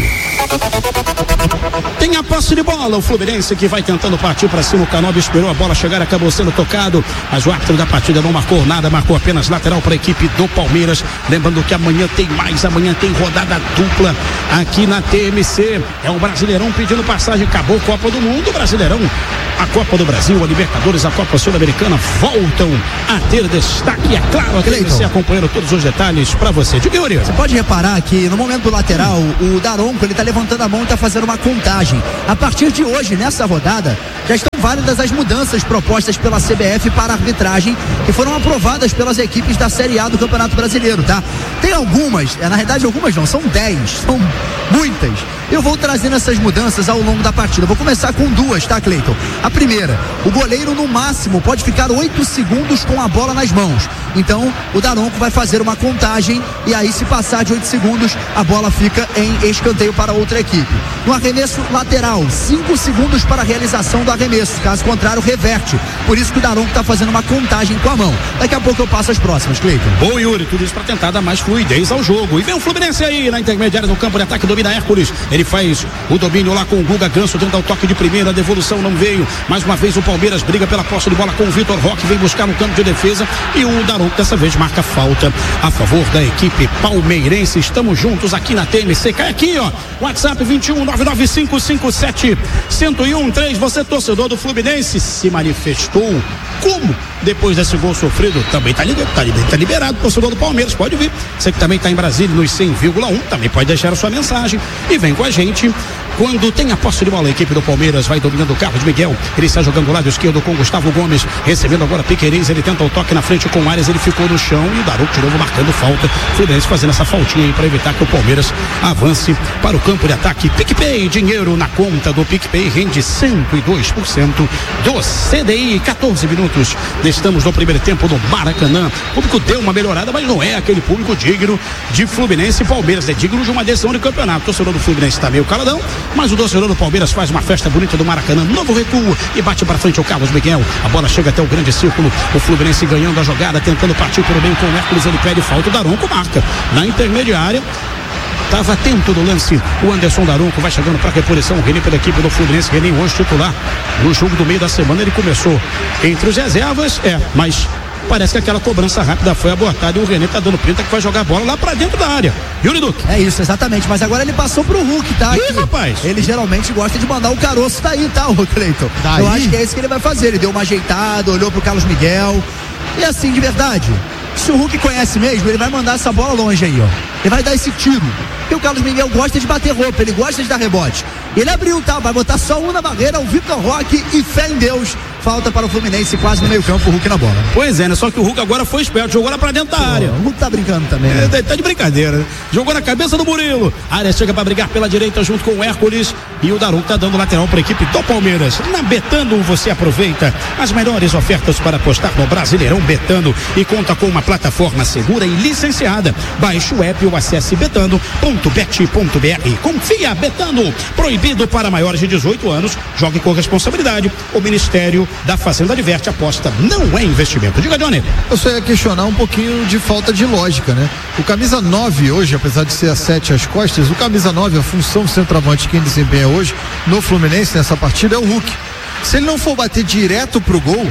Tem a posse de bola, o Fluminense que vai tentando partir para cima. O Canobi esperou a bola chegar, acabou sendo tocado, mas o árbitro da partida não marcou nada, marcou apenas lateral para a equipe do Palmeiras. Lembrando que amanhã tem mais, amanhã tem rodada dupla aqui na T M C. É o Brasileirão pedindo passagem, acabou a Copa do Mundo, Brasileirão, a Copa do Brasil, a Libertadores, a Copa Sul-Americana voltam a ter destaque. É claro, a T M C acompanhando todos os detalhes para você. Diga, Yuri. Você pode reparar que no momento do lateral, o Daronco, ele tá levantando a mão e tá fazendo uma contagem. A partir de hoje, nessa rodada, já estão válidas as mudanças propostas pela C B F para a arbitragem, que foram aprovadas pelas equipes da Série A do Campeonato Brasileiro, tá? Tem algumas, na verdade algumas não, são dez, são muitas. Eu vou trazendo essas mudanças ao longo da partida. Vou começar com duas, tá, Cleiton? A primeira, o goleiro no máximo pode ficar oito segundos com a bola nas mãos. Então, o Daronco vai fazer uma contagem e aí, se passar de oito segundos, a bola fica em escanteio para outra equipe. No arremesso lateral, cinco segundos para a realização do arremesso. Caso contrário, reverte. Por isso que o Daronco está fazendo uma contagem com a mão. Daqui a pouco eu passo as próximas, Cleiton. Bom, Yuri, tudo isso para tentar dar mais fluidez ao jogo. E vem o Fluminense aí na intermediária no campo de ataque, domina Hércules. Ele faz o domínio lá com o Guga Ganso, tenta o toque de primeira, a devolução não veio. Mais uma vez o Palmeiras briga pela posse de bola com o Vitor Roque, vem buscar no campo de defesa e o Daronco dessa vez marca falta a favor da equipe palmeirense. Estamos juntos aqui na T M C. Cai aqui, ó, WhatsApp vinte e um, nove nove cinco cinco sete, zero um três. Você, torcedor do Fluminense, se manifestou como depois desse gol sofrido? Também tá, liga, tá, tá liberado, torcedor do Palmeiras, pode vir. Você que também tá em Brasília nos cem vírgula um, também pode deixar a sua mensagem e vem com a gente. Quando tem a posse de bola, a equipe do Palmeiras vai dominando o Carlos Miguel. Ele está jogando do lado esquerdo com Gustavo Gomes, recebendo agora Piquerez. Ele tenta o toque na frente com o Arias, ele ficou no chão e o Daronco de novo marcando falta. Fluminense fazendo essa faltinha aí para evitar que o Palmeiras avance para o campo de ataque. PicPay, dinheiro na conta do PicPay, rende cento e dois por cento do C D I. quatorze minutos, estamos no primeiro tempo do Maracanã. O público deu uma melhorada, mas não é aquele público digno de Fluminense e Palmeiras, é digno de uma decisão de campeonato. O torcedor do Fluminense está meio caladão, mas o torcedor do Palmeiras faz uma festa bonita do Maracanã. Novo recuo e bate para frente o Carlos Miguel. A bola chega até o grande círculo. O Fluminense ganhando a jogada, tentando partir por bem com o Hércules. Ele pede falta, o Daronco marca na intermediária. Estava atento do lance o Anderson Daronco, vai chegando para a reposição. O René pela equipe do Fluminense, René hoje titular no jogo do meio da semana. Ele começou entre os reservas, é, mas parece que aquela cobrança rápida foi abortada e o René tá dando pinta que vai jogar a bola lá pra dentro da área. Yuri Duque. É isso, exatamente, mas agora ele passou pro Hulk, tá? Ih, rapaz. Ele geralmente gosta de mandar o caroço daí, tá, o Cleiton? Eu acho que é isso que ele vai fazer. Ele deu uma ajeitada, olhou pro Carlos Miguel. E assim, de verdade, se o Hulk conhece mesmo, ele vai mandar essa bola longe aí, ó. Ele vai dar esse tiro. Porque o Carlos Miguel gosta de bater roupa, ele gosta de dar rebote. Ele abriu, tá? Vai botar só um na barreira, o Vitor Roque e fé em Deus. Falta para o Fluminense, quase no meio campo, o Hulk na bola. Pois é, né? Só que o Hulk agora foi esperto, jogou lá pra dentro da Pô, área. O Hulk tá brincando também, né? É, tá de brincadeira, né? Jogou na cabeça do Murilo. A área chega pra brigar pela direita junto com o Hércules. E o Daronco tá dando lateral pra equipe do Palmeiras. Na Betano você aproveita as melhores ofertas para apostar no Brasileirão Betano e conta com uma plataforma segura e licenciada. Baixe o app ou acesse betano ponto bet ponto br. Confia, Betano. Proibido para maiores de dezoito anos. Jogue com responsabilidade. O Ministério da Fazenda adverte, aposta não é investimento. Diga, Johnny. Eu só ia questionar um pouquinho de falta de lógica, né? O camisa nove hoje, apesar de ser a sete às costas, o camisa nove, a função do centroavante, quem desempenha hoje no Fluminense nessa partida é o Hulk. Se ele não for bater direto pro gol,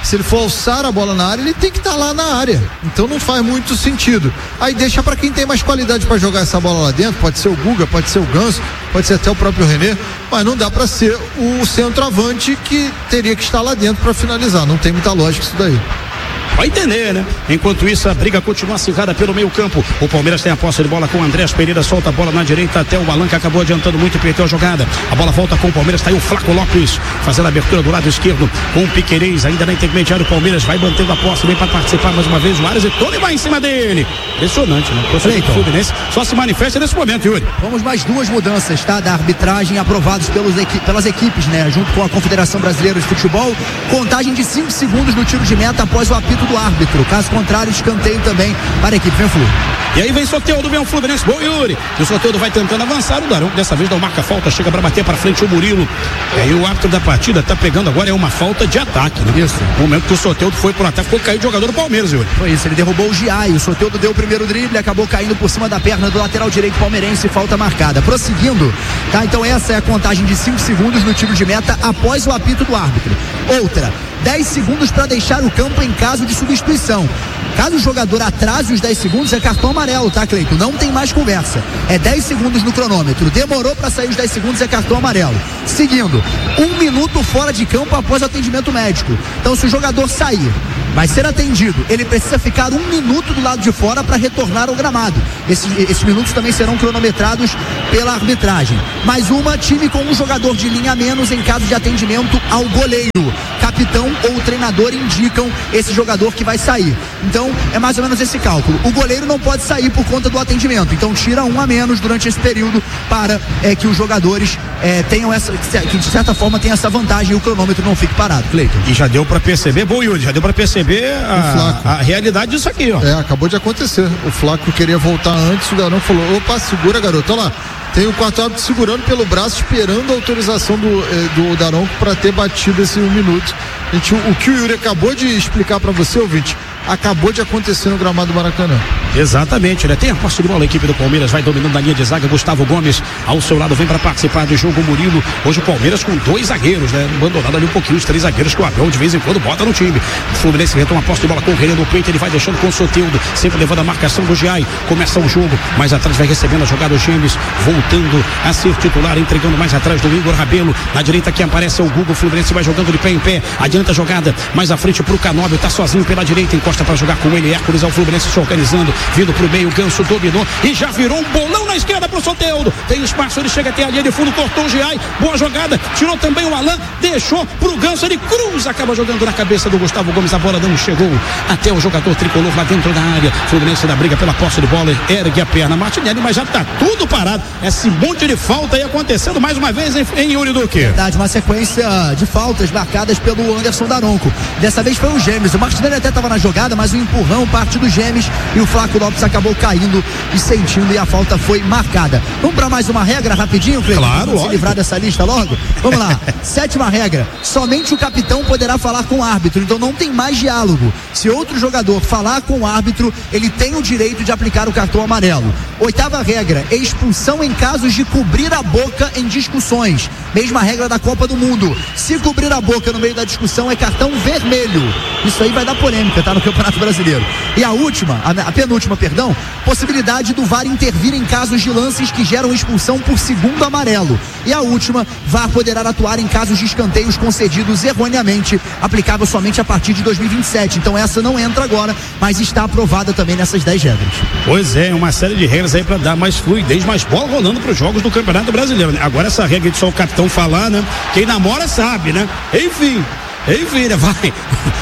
Se ele for alçar a bola na área, ele tem que estar tá lá na área. Então não faz muito sentido. Aí deixa para quem tem mais qualidade para jogar essa bola lá dentro. Pode ser o Guga, pode ser o Ganso, pode ser até o próprio René, mas não dá para ser o centroavante que teria que estar lá dentro para finalizar. Não tem muita lógica isso daí. Vai entender, né? Enquanto isso, a briga continua acirrada pelo meio campo. O Palmeiras tem a posse de bola com o Andrés Pereira, solta a bola na direita até o Alan, que acabou adiantando muito e perdeu a jogada. A bola volta com o Palmeiras, tá aí o Flaco Lopes fazendo a abertura do lado esquerdo com o Piquerez, ainda na intermediária. O Palmeiras vai mantendo a posse, vem para participar mais uma vez o Ares e Tony vai em cima dele. Impressionante, né? O torcedor Fluminense só se manifesta nesse momento, Yuri. Vamos mais duas mudanças, tá? Da arbitragem aprovados pelos equi- pelas equipes, né? Junto com a Confederação Brasileira de Futebol. Contagem de cinco segundos no tiro de meta após o apito do árbitro. Caso contrário, escanteio também para a equipe. Vem, Flu. E aí vem Soteldo, vem o Fluminense, bom Yuri. E o Soteldo vai tentando avançar, o Daronco dessa vez não marca falta, chega para bater para frente o Murilo. E aí o árbitro da partida tá pegando agora é uma falta de ataque, né? Isso. No momento que o Soteldo foi pro ataque, ficou cair o jogador do Palmeiras, Yuri. Foi isso, ele derrubou o Giai, o Soteldo deu o primeiro drible, acabou caindo por cima da perna do lateral direito palmeirense, falta marcada. Prosseguindo, tá? Então essa é a contagem de cinco segundos no tiro de meta após o apito do árbitro. Outra, dez segundos para deixar o campo em caso de substituição. Caso o jogador atrase os dez segundos, é cartão amarelo, tá, Cleiton? Não tem mais conversa. É dez segundos no cronômetro. Demorou para sair os dez segundos, é cartão amarelo. Seguindo, um minuto fora de campo após o atendimento médico. Então, se o jogador sair, vai ser atendido, ele precisa ficar um minuto do lado de fora para retornar ao gramado. Esses, esses minutos também serão cronometrados pela arbitragem. Mais uma, time com um jogador de linha a menos em caso de atendimento ao goleiro. Capitão ou treinador indicam esse jogador que vai sair. Então, é mais ou menos esse cálculo. O goleiro não pode sair por conta do atendimento. Então, tira um a menos durante esse período para é, que os jogadores é, tenham essa, que de certa forma tenham essa vantagem e o cronômetro não fique parado, Cleiton. E já deu para perceber, bom Yuri, já deu para perceber a, a realidade disso aqui, ó. É, acabou de acontecer. O Flaco queria voltar antes, o Daronco falou, opa, segura, garoto, olha lá. Tem o quarto árbitro segurando pelo braço, esperando a autorização do, eh, do Daronco para ter batido esse um minuto. A gente, o, o que o Yuri acabou de explicar para você, ouvinte, acabou de acontecer no gramado do Maracanã. Exatamente, né? Tem a posse de bola, a equipe do Palmeiras vai dominando a linha de zaga, Gustavo Gomes ao seu lado vem para participar do jogo, Murilo. Hoje o Palmeiras com dois zagueiros, né? Abandonado ali um pouquinho, os três zagueiros que o Abel de vez em quando bota no time. O Fluminense retoma a posse de bola com o René no peito, ele vai deixando com o Soteldo, sempre levando a marcação do Giai. Começa o jogo, mais atrás vai recebendo a jogada o James, voltando a ser titular, entregando mais atrás do Igor Rabelo. Na direita aqui aparece o Guga, o Fluminense vai jogando de pé em pé, adianta a jogada, mais à frente pro Canóbio, tá sozinho pela direita, encosta para jogar com ele, Hércules ao Fluminense se organizando, vindo pro meio, Ganso dominou e já virou um bolão na esquerda pro Soteldo, tem espaço, ele chega até a linha de fundo, cortou o Giai, boa jogada, tirou também o Alan, deixou pro Ganso, ele cruza, acaba jogando na cabeça do Gustavo Gomes, a bola não chegou até o jogador tricolor lá dentro da área. Fluminense da briga pela posse de bola, ergue a perna, Martinelli, mas já tá tudo parado, esse monte de falta aí acontecendo mais uma vez em, em Yuri Duque. Verdade, uma sequência de faltas marcadas pelo Anderson Daronco, dessa vez foi o Gêmeos, o Martinelli até estava na jogada, mas o empurrão parte do Gêmeos e o Flaco Lopes acabou caindo e sentindo e a falta foi marcada. Vamos para mais uma regra rapidinho, Cleiton? Claro, Vamos se livrar dessa lista logo? Vamos lá. Sétima regra, somente o capitão poderá falar com o árbitro, então não tem mais diálogo. Se outro jogador falar com o árbitro, ele tem o direito de aplicar o cartão amarelo. Oitava regra, expulsão em casos de cobrir a boca em discussões. Mesma regra da Copa do Mundo. Se cobrir a boca no meio da discussão é cartão vermelho. Isso aí vai dar polêmica, tá? No Campeonato Brasileiro. E a última, a, a penúltima, perdão, possibilidade do V A R intervir em casos de lances que geram expulsão por segundo amarelo. E a última, V A R poderá atuar em casos de escanteios concedidos erroneamente, aplicável somente a partir de dois mil e vinte e sete. Então essa não entra agora, mas está aprovada também nessas dez regras. Pois é, uma série de regras aí para dar mais fluidez, mais bola rolando para os jogos do Campeonato Brasileiro, né? Agora essa regra de só o capitão falar, né? Quem namora sabe, né? Enfim, enfim, né? Vai.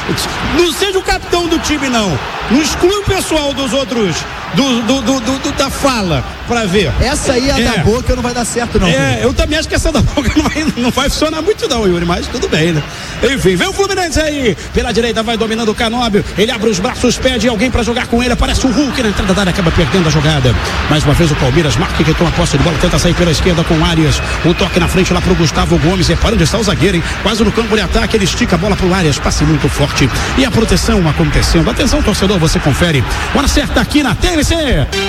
Não seja o capitão do time, não. Não exclui o pessoal dos outros, do, do, do, do, do da fala, pra ver. Essa aí, a é. da boca, não vai dar certo, não. É, eu também acho que essa da boca não vai, não vai funcionar muito, não, Yuri, mas tudo bem, né? Enfim, vem o Fluminense aí, pela direita vai dominando o Canóbio, ele abre os braços, pede alguém pra jogar com ele, aparece o Hulk na entrada da área, acaba perdendo a jogada. Mais uma vez o Palmeiras marca que toma a posse de bola, tenta sair pela esquerda com o Arias, o toque na frente lá pro Gustavo Gomes, repara onde está o zagueiro, hein? Quase no campo de ataque, ele estica a bola pro Arias, passe muito forte, e a proteção acontecendo. Atenção, torcedor, você confere. Hora certa aqui na T M C.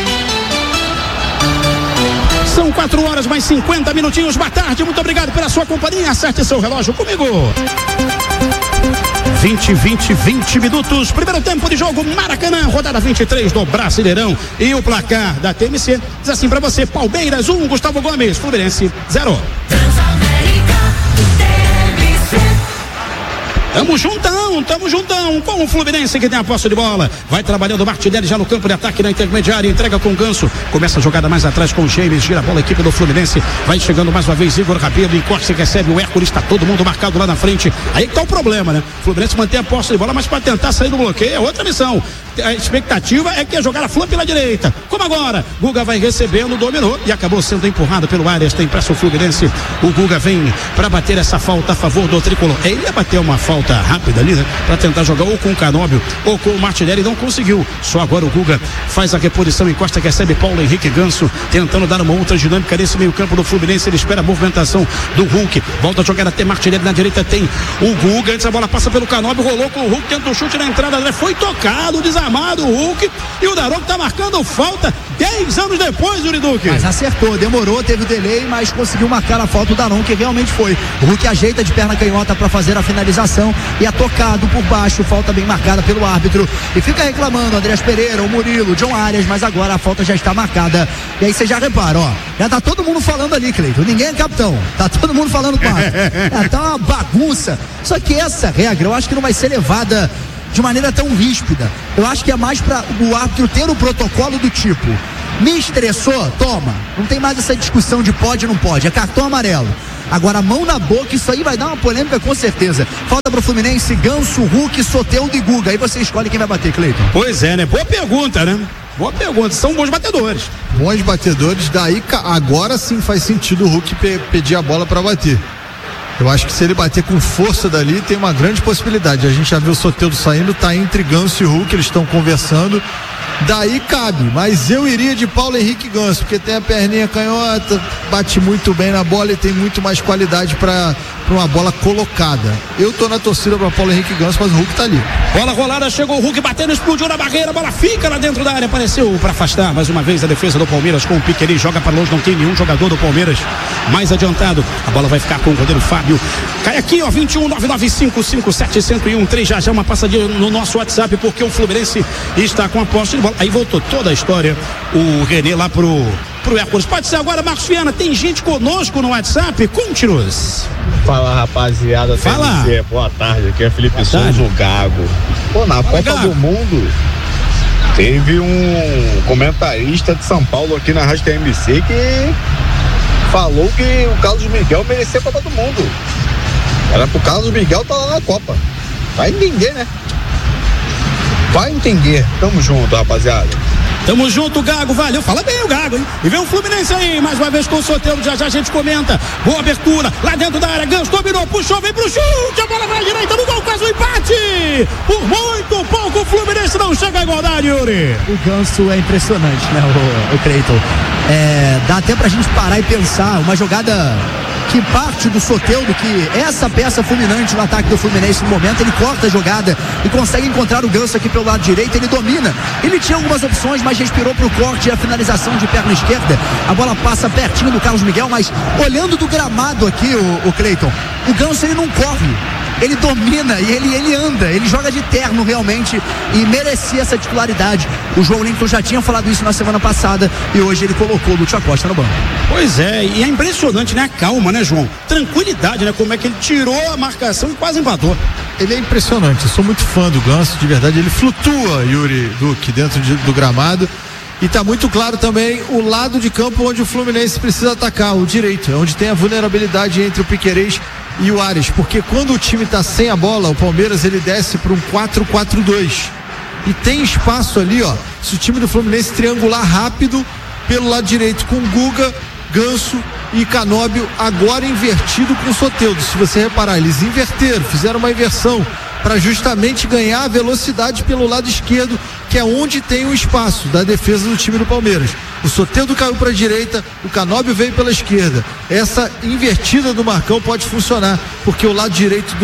São quatro horas mais cinquenta minutinhos. Boa tarde, muito obrigado pela sua companhia. Acerte seu relógio comigo. vinte, vinte, vinte minutos. Primeiro tempo de jogo, Maracanã, rodada vinte e três do Brasileirão. E o placar da T M C diz assim pra você: Palmeiras um, Gustavo Gomes, Fluminense zero. Tamo juntão, tamo juntão com o Fluminense que tem a posse de bola. Vai trabalhando o Martinelli já no campo de ataque na intermediária, entrega com o Ganso. Começa a jogada mais atrás com o James, gira a bola, a equipe do Fluminense. Vai chegando mais uma vez Igor Rabelo, encosta e recebe o Hércules, tá todo mundo marcado lá na frente. Aí que tá o problema, né? O Fluminense mantém a posse de bola, mas para tentar sair do bloqueio é outra missão. A expectativa é que é jogar a Flam pela direita. Como agora? Guga vai recebendo, dominou e acabou sendo empurrado pelo Arias. Tem pressa o Fluminense. O Guga vem para bater essa falta a favor do tricolor. Ele ia bater uma falta rápida ali, né? Para tentar jogar ou com o Canóbio ou com o Martinelli, não conseguiu. Só agora o Guga faz a reposição, encosta, recebe Paulo Henrique Ganso, tentando dar uma outra dinâmica nesse meio campo do Fluminense. Ele espera a movimentação do Hulk. Volta a jogar até Martinelli na direita, tem o Guga. Antes a bola passa pelo Canóbio, rolou com o Hulk, tenta o chute na entrada, né? Foi tocado, desarmado o Hulk, e o Daronco tá marcando falta dez anos depois, Yuri Duque. Mas acertou, demorou, teve o delay, mas conseguiu marcar a falta. O Daronco, que realmente foi. O Hulk ajeita de perna canhota para fazer a finalização e é tocado por baixo, falta bem marcada pelo árbitro, e fica reclamando Andrés Pereira, o Murilo, o John Arias, mas agora a falta já está marcada. E aí você já repara, ó, já tá todo mundo falando ali, Cleiton, ninguém é capitão, tá todo mundo falando quatro. É, tá uma bagunça. Só que essa regra eu acho que não vai ser levada de maneira tão ríspida. Eu acho que é mais para o árbitro ter o protocolo do tipo: me estressou, toma. Não tem mais essa discussão de pode ou não pode, é cartão amarelo. Agora, mão na boca, isso aí vai dar uma polêmica com certeza. Falta pro Fluminense, Ganso, Hulk, Soteldo e Guga. Aí você escolhe quem vai bater, Cleiton. Pois é, né? Boa pergunta, né? Boa pergunta, são bons batedores. Bons batedores, daí agora sim faz sentido o Hulk pe- pedir a bola para bater. Eu acho que se ele bater com força dali, tem uma grande possibilidade. A gente já viu o Soteldo saindo, tá entre Ganso e Hulk, eles estão conversando. Daí cabe, mas eu iria de Paulo Henrique Ganso, porque tem a perninha canhota, bate muito bem na bola e tem muito mais qualidade para uma bola colocada. Eu tô na torcida para Paulo Henrique Ganso, mas o Hulk tá ali. Bola rolada, chegou o Hulk batendo, explodiu na barreira, a bola fica lá dentro da área, apareceu para afastar mais uma vez a defesa do Palmeiras com o Piqueri, joga para longe, não tem nenhum jogador do Palmeiras mais adiantado. A bola vai ficar com o goleiro Fábio. Cai aqui, ó, vinte e um, nove nove cinco, cinco sete zero um três, já já uma passadinha no nosso WhatsApp, porque o Fluminense está com a posse de bola. Aí voltou toda a história, o René lá pro pro Hércules. Pode ser agora, Marcos Viana, tem gente conosco no WhatsApp, conte-nos. Fala, rapaziada. Fala. T M C, boa tarde, aqui é Felipe Boa Souza, tarde. o Gago. Pô, na Fala, Copa Gago. do Mundo teve um comentarista de São Paulo aqui na Rádio T M C que falou que o Carlos Miguel merecia a Copa do Mundo. Era pro Carlos Miguel tá lá na Copa. Vai entender, né? Vai entender. Tamo junto, rapaziada. Tamo junto, Gago, valeu, fala bem o Gago, hein? E vem o Fluminense aí, mais uma vez com o Soteldo, já já a gente comenta. Boa abertura, lá dentro da área, Ganso dominou, puxou, vem pro chute, a bola vai direita no gol, quase um empate. Por muito pouco o Fluminense não chega a igualdade, Yuri. O Ganso é impressionante, né, o, o Cleiton? É, dá até pra gente parar e pensar, uma jogada que parte do Soteldo, que essa peça fulminante no ataque do Fluminense no momento, ele corta a jogada e consegue encontrar o Ganso aqui pelo lado direito, ele domina, ele tinha algumas opções, mas respirou pro corte e a finalização de perna esquerda, a bola passa pertinho do Carlos Miguel, mas olhando do gramado aqui, o, o Cleiton, o Ganso ele não corre, ele domina e ele, ele anda, ele joga de terno realmente e merecia essa titularidade. O João Lincoln já tinha falado isso na semana passada e hoje ele colocou o Lúcio Acosta no banco. Pois é, e é impressionante, né? A calma, né, João? Tranquilidade, né? Como é que ele tirou a marcação e quase empatou. Ele é impressionante, eu sou muito fã do Ganso, de verdade, ele flutua, Yuri Duque, dentro de, do gramado. E tá muito claro também o lado de campo onde o Fluminense precisa atacar, o direito, é onde tem a vulnerabilidade entre o Piquerez e o Arias, porque quando o time tá sem a bola, o Palmeiras ele desce para um quatro quatro dois e tem espaço ali, ó, se o time do Fluminense triangular rápido pelo lado direito com Guga, Ganso e Canóbio, agora invertido com o Soteldo. Se você reparar, eles inverteram, fizeram uma inversão para justamente ganhar velocidade pelo lado esquerdo, que é onde tem o espaço da defesa do time do Palmeiras. O Soteldo caiu para a direita, o Canóbio veio pela esquerda. Essa invertida do Marcão pode funcionar, porque o lado direito do,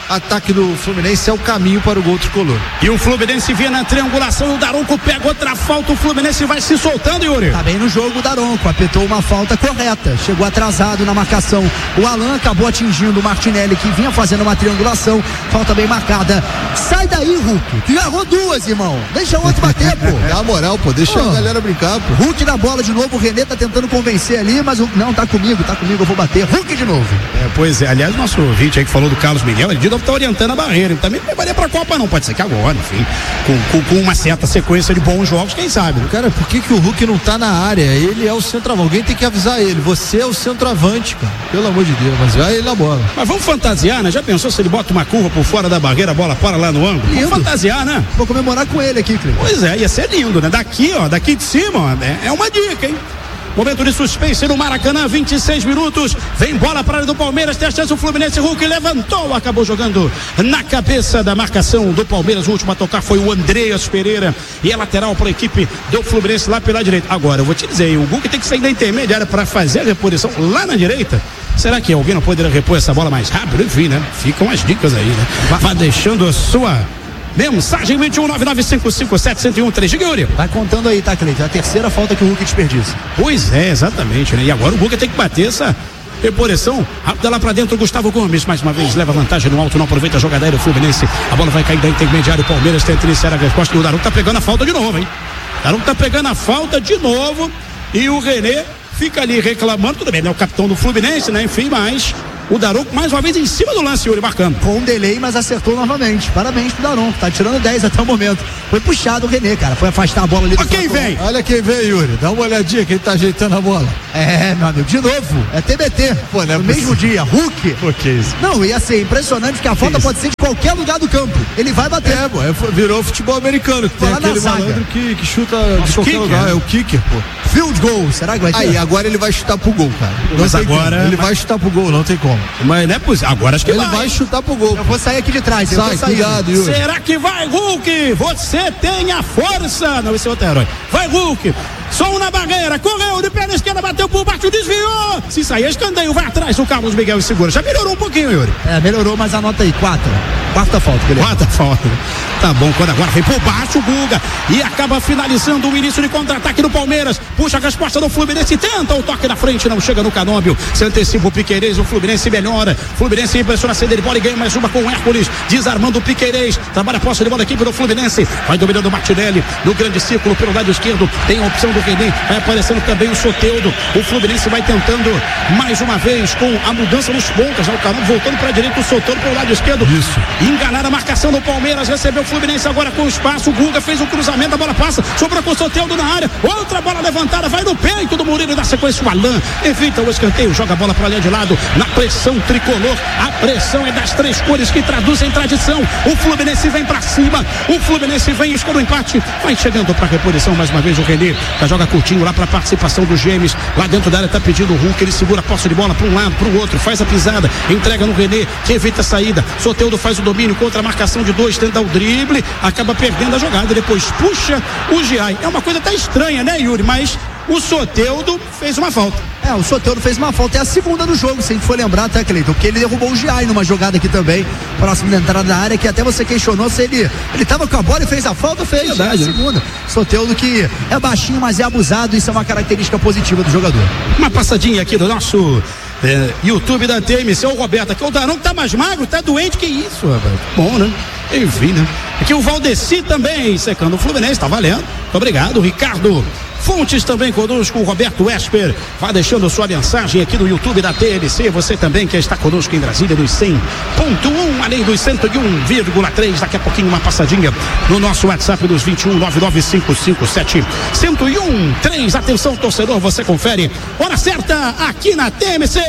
ataque do Fluminense é o caminho para o gol tricolor. E o Fluminense vinha na triangulação, o Daronco pega outra falta, o Fluminense vai se soltando, Yuri. Tá bem no jogo o Daronco, apertou uma falta correta, chegou atrasado na marcação. O Alan acabou atingindo o Martinelli, que vinha fazendo uma triangulação, falta bem marcada. Sai daí, Hulk, que agarrou duas, irmão. Deixa o outro bater, pô. Dá moral, pô, deixa pô. a galera brincar, pô. Hulk na bola de novo, o René tá tentando convencer ali, mas o... não, tá comigo, tá comigo, eu vou bater. Hulk de novo. É, pois é, aliás, nosso ouvinte aí que falou do Carlos Miguel, ele de novo tá orientando a barreira, ele também não levaria pra Copa não, pode ser que agora, enfim, com, com, com uma certa sequência de bons jogos, quem sabe, né? Cara, por que que o Hulk não tá na área? Ele é o centroavante, alguém tem que avisar ele, você é o centroavante, cara, pelo amor de Deus, mas vai ele na bola. Mas vamos fantasiar, né? Já pensou se ele bota uma curva por fora da barreira, a bola para lá no ângulo? Lindo. Vamos fantasiar, né? Vou comemorar com ele aqui, Cleiton. Pois é, ia ser lindo, né? Daqui, ó, daqui de cima, ó, é, é uma dica, hein? Momento de suspense no Maracanã, vinte e seis minutos. Vem bola para a área do Palmeiras. Tem a chance o Fluminense. Hulk levantou, acabou jogando na cabeça da marcação do Palmeiras. O último a tocar foi o Andreas Pereira. E é lateral para a equipe do Fluminense lá pela direita. Agora, eu vou te dizer, o Hulk tem que sair da intermediária para fazer a reposição lá na direita. Será que alguém não poderia repor essa bola mais rápido? Enfim, né? Ficam as dicas aí, né? Vá deixando a sua mensagem vinte e um nove nove cinco cinco sete zero um três. Yuri. Vai contando aí, tá, Cleiton? A terceira falta que o Hulk desperdiça. Pois é, exatamente, né? E agora o Hulk tem que bater essa reposição rápida lá pra dentro. Gustavo Gomes, mais uma vez, leva vantagem no alto, não aproveita a jogada aérea do Fluminense. A bola vai cair da intermediária. O Palmeiras tenta iniciar a resposta. O Daronco tá pegando a falta de novo, hein? O Daronco tá pegando a falta de novo. E o René fica ali reclamando. Tudo bem, né? O capitão do Fluminense, né? Enfim, mas o Daronco mais uma vez em cima do lance, Yuri, marcando. Com um delay, mas acertou novamente. Parabéns pro Daronco, tá tirando dez até o momento. Foi puxado o René, cara, foi afastar a bola ali do Olha quem vem. Olha quem vem, Yuri, dá uma olhadinha, quem tá ajeitando a bola. É, meu amigo, de novo, é T B T. Pô, no é mesmo dia, Hulk. Pô, que isso? Não, ia ser impressionante que a falta pode ser de qualquer lugar do campo. Ele vai bater. É, pô, é, virou futebol americano, que tem aquele malandro que, que chuta de qualquer kicker, lugar, é o kicker, pô. Field goal, será que vai ter? Aí, agora ele vai chutar pro gol, cara. Não mas agora... Ele vai chutar pro gol, não tem como. Mas não é possível, agora acho que ele vai. vai chutar pro gol. Eu vou sair aqui de trás, eu Sai, vou sair. Cuidado, Yuri. Será que vai, Hulk? Você tem a força. Não, esse é outro herói. Vai, Hulk. Só um na barreira, correu de perna esquerda, bateu por baixo, desviou. Se sair, é escanteio, vai atrás o Carlos Miguel e segura. Já melhorou um pouquinho, Yuri. É, melhorou, mas anota aí, quatro. Quarta falta, beleza? Quarta falta. Tá bom, quando agora vem por baixo o Guga e acaba finalizando o início de contra-ataque do Palmeiras. Puxa a resposta do Fluminense, tenta o toque na frente, não chega no Canóbio. Se antecipa o Piquerez, o Fluminense melhora. Fluminense impressiona a ceder de bola e ganha mais uma com o Hércules, desarmando o Piquerez. Trabalha a posse de bola, equipe do Fluminense. Vai dominando o Martinelli no grande círculo pelo lado esquerdo. Tem a opção do René, vai aparecendo também o Soteldo. O Fluminense vai tentando mais uma vez com a mudança nos pontas. O Canóbio voltando para a direita, o Soteldo pelo lado esquerdo. Isso. Enganar a marcação do Palmeiras, recebeu o Fluminense agora com espaço. O Guga fez um cruzamento, a bola passa, sobrou com o Soteldo na área. Outra bola levantada, vai no peito do Murilo, dá sequência o Alan, evita o escanteio, joga a bola para ali de lado, na pressão tricolor. A pressão é das três cores que traduzem tradição. O Fluminense vem para cima, o Fluminense vem, escolhe o empate, vai chegando para reposição mais uma vez o René, já joga curtinho lá para participação dos Gêmeos, lá dentro da área tá pedindo o Hulk, ele segura a posse de bola para um lado, para o outro, faz a pisada, entrega no René, que evita a saída. Soteldo faz o domínio contra a marcação de dois, tenta o drible, acaba perdendo a jogada, depois puxa o Giai. É uma coisa até estranha, né, Yuri? Mas o Soteldo fez uma falta. É, o Soteldo fez uma falta, é a segunda do jogo, se a gente for lembrar, até, Cleiton, porque ele derrubou o Giai numa jogada aqui também, próximo da entrada da área, que até você questionou se ele, ele tava com a bola e fez a falta, fez, verdade, é a segunda. Soteldo que é baixinho, mas é abusado, isso é uma característica positiva do jogador. Uma passadinha aqui do nosso é, YouTube da T M C, o Roberto, aqui o Daronco tá mais magro, tá doente, que isso, rapaz? Bom, né? Enfim, né? Aqui o Valdeci também, secando o Fluminense, tá valendo. Muito obrigado, Ricardo Fontes também conosco, o Roberto Esper vai deixando sua mensagem aqui no YouTube da T L C, você também que está conosco em Brasília nos cem ponto um, além dos cento e um vírgula três, daqui a pouquinho uma passadinha no nosso WhatsApp dos vinte e um nove nove cinco cinco sete zero um três, atenção torcedor, você confere, hora certa aqui na T M C.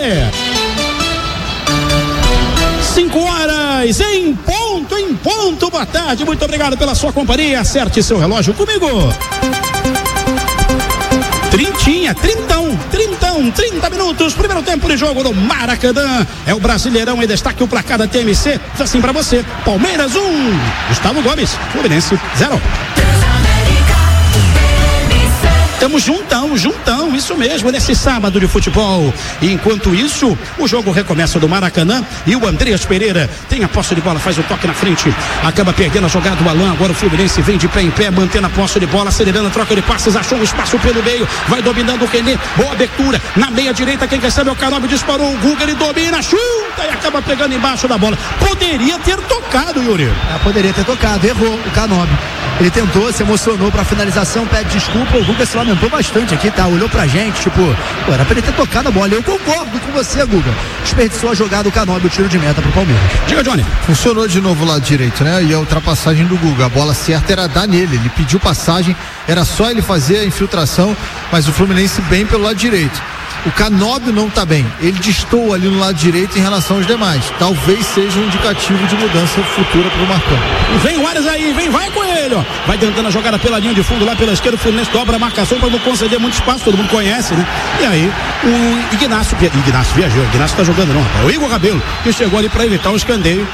Cinco horas em ponto, em ponto, boa tarde, muito obrigado pela sua companhia, acerte seu relógio comigo. Trintinha, trintão, trintão, trinta minutos, primeiro tempo de jogo no Maracanã, é o Brasileirão em destaque, o placar da T M C, assim pra você, Palmeiras um, Gustavo Gomes, Fluminense zero. Estamos juntão, juntão, isso mesmo, nesse sábado de futebol. E enquanto isso, o jogo recomeça do Maracanã e o Andreas Pereira tem a posse de bola, faz o toque na frente, acaba perdendo a jogada do Alain. Agora o Fluminense vem de pé em pé, mantendo a posse de bola, acelerando a troca de passes, achou um espaço pelo meio, vai dominando o René, boa abertura, na meia direita, quem recebe é o Canóbio, disparou o Guga, ele domina, chuta e acaba pegando embaixo da bola. Poderia ter tocado, Yuri. É, poderia ter tocado, errou o Canóbio. Ele tentou, se emocionou pra finalização, pede desculpa, o Guga se lamentou bastante aqui, tá? Olhou pra gente, tipo, pô, era pra ele ter tocado a bola. Eu concordo com você, Guga. Desperdiçou a jogada, o Canóbio, o tiro de meta pro Palmeiras. Diga, Johnny. Funcionou de novo o lado direito, né? E a ultrapassagem do Guga, a bola certa era dar nele, ele pediu passagem, era só ele fazer a infiltração, mas o Fluminense bem pelo lado direito. O Canóbio não tá bem, ele destoa ali no lado direito em relação aos demais, talvez seja um indicativo de mudança futura pro Marcão. Vem o Ares aí, vem, vai com ele, ó. Vai tentando a jogada pela linha de fundo lá pela esquerda, o Fluminense dobra a marcação para não conceder muito espaço, todo mundo conhece, né? E aí o Ignacio, Ignacio viajou, Ignacio tá jogando não, rapaz. O Igor Rabelo, que chegou ali para evitar o escanteio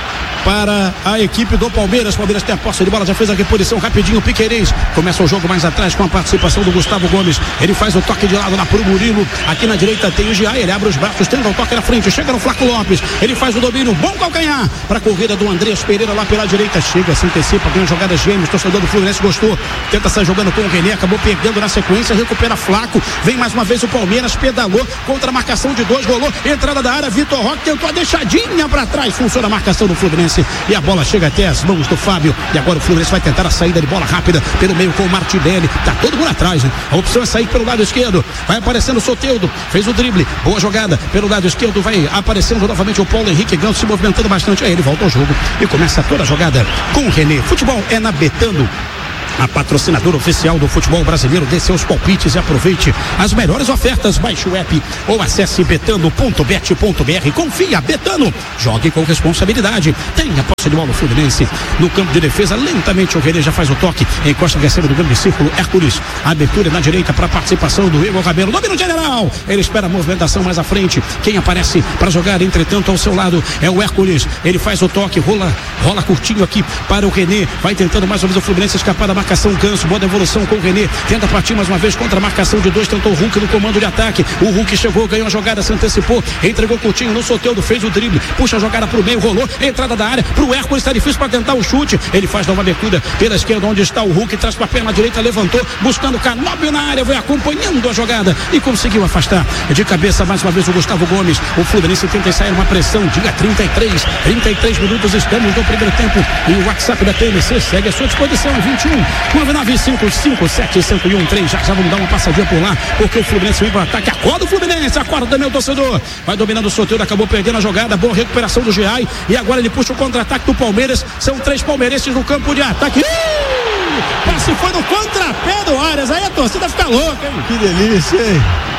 para a equipe do Palmeiras. Palmeiras tem a posse de bola, já fez a reposição rapidinho. Piquerez começa o jogo mais atrás com a participação do Gustavo Gomes. Ele faz o toque de lado lá pro Murilo. Aqui na direita tem o Giai, ele abre os braços, tenta o toque na frente, chega no Flaco Lopes. Ele faz o domínio, bom calcanhar para a corrida do Andreas Pereira lá pela direita. Chega, se antecipa, ganha jogadas gêmeas. Torcedor do Fluminense gostou, tenta sair jogando com o René, acabou perdendo na sequência, recupera Flaco. Vem mais uma vez o Palmeiras, pedalou contra a marcação de dois, rolou entrada da área. Vitor Roque tentou a deixadinha para trás, funciona a marcação do Fluminense e a bola chega até as mãos do Fábio. E agora o Fluminense vai tentar a saída de bola rápida pelo meio com o Martinelli. Tá todo mundo atrás, né? A opção é sair pelo lado esquerdo. Vai aparecendo o Soteldo, fez o drible, boa jogada pelo lado esquerdo. Vai aparecendo novamente o Paulo Henrique Ganso se movimentando bastante. Aí ele volta ao jogo e começa toda a jogada com o René. Futebol é na Betano, a patrocinadora oficial do futebol brasileiro. Dê seus palpites e aproveite as melhores ofertas. Baixe o app ou acesse betano ponto bet ponto br. Confia, Betano, jogue com responsabilidade. Tem a posse de bola do Fluminense no campo de defesa. Lentamente o René já faz o toque, encosta, recebe do grande círculo. Hércules, abertura na direita para a participação do Igor Rabelo. Domínio general, ele espera a movimentação mais à frente. Quem aparece para jogar, entretanto, ao seu lado é o Hércules. Ele faz o toque, rola, rola curtinho aqui para o René. Vai tentando mais uma vez o Fluminense escapar da marcação. Ganso, boa devolução com o René, tenta partir mais uma vez contra a marcação de dois, tentou o Hulk no comando de ataque. O Hulk chegou, ganhou a jogada, se antecipou, entregou curtinho no Soteldo, fez o drible, puxa a jogada pro meio, rolou, entrada da área pro Hércules, está difícil para tentar o chute. Ele faz nova abertura pela esquerda, onde está o Hulk, traz para a perna direita, levantou, buscando Canóbio na área, vai acompanhando a jogada e conseguiu afastar de cabeça mais uma vez o Gustavo Gomes. O Fluminense tenta sair uma pressão, dia trinta e três, trinta e três minutos, estamos no primeiro tempo e o WhatsApp da T M C segue à sua disposição, vinte e um nove nove cinco cinco sete zero zero um três. Já já vamos dar uma passadinha por lá, porque o Fluminense vem para o ataque. Acorda o Fluminense, acorda também o torcedor. Vai dominando o Soteldo, acabou perdendo a jogada. Boa recuperação do Giai. E agora ele puxa o contra-ataque do Palmeiras. São três palmeirenses no campo de ataque. Ih! Passe foi no contrapé do Arias. Aí a torcida fica louca, hein? Que delícia, hein?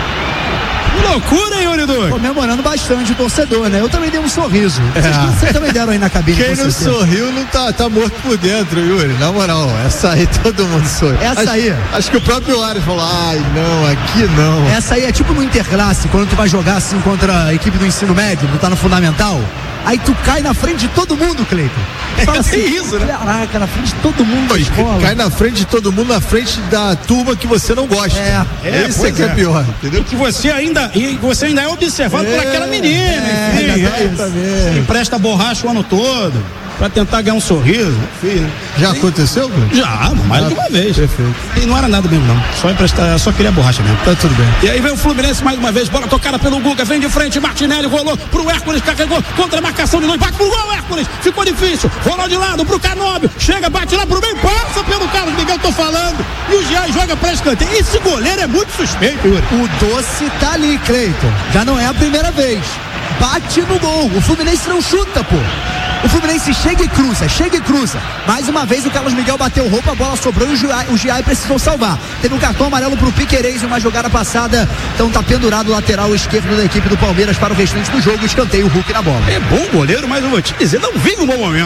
Que loucura, hein, Uridu? Comemorando bastante o torcedor, né? Eu também dei um sorriso. É. Vocês, vocês também deram aí na cabine. Quem não sorriu não tá, tá morto por dentro, Yuri. Na moral, essa aí todo mundo sorriu. Essa acho, aí. Acho que o próprio Ares falou: ai, não, aqui não. Essa aí é tipo no Interclasse, quando tu vai jogar assim contra a equipe do ensino médio, tu tá no fundamental. Aí tu cai na frente de todo mundo, Cleiton. Fala assim, é isso, né? Caraca, na frente de todo mundo da Oi, escola. Cai na frente de todo mundo, na frente da turma que você não gosta. É, é Esse é que é, é pior, entendeu? E que você ainda, e você ainda é observado é, por aquela menina, é, enfim, é, que empresta borracha o ano todo pra tentar ganhar um sorriso, enfim, né? Já e, aconteceu, Bruno? Já, mais ah, de uma vez. Perfeito. E não era nada mesmo, não. Só emprestar, só queria borracha mesmo. Tá tudo bem. E aí vem o Fluminense mais uma vez, bola tocada pelo Guga, vem de frente, Martinelli rolou pro Hércules, carregou contra a marcação de dois, bate pro gol, Hércules, ficou difícil, rolou de lado pro Canóbio, chega, bate lá pro meio, passa pelo Carlos Miguel, tô falando, e o Giai joga pra escanteio. Esse goleiro é muito suspeito, Yuri. O doce tá ali, Cleiton. Já não é a primeira vez. Bate no gol. O Fluminense não chuta, pô. O Fluminense chega e cruza, chega e cruza. Mais uma vez o Carlos Miguel bateu roupa, a bola sobrou e o Giai, o Giai precisou salvar. Teve um cartão amarelo pro Piquerez em uma jogada passada. Então tá pendurado o lateral esquerdo da equipe do Palmeiras para o restante do jogo. Escanteio o Hulk na bola. É bom goleiro, mas eu vou te dizer, não vive um bom momento.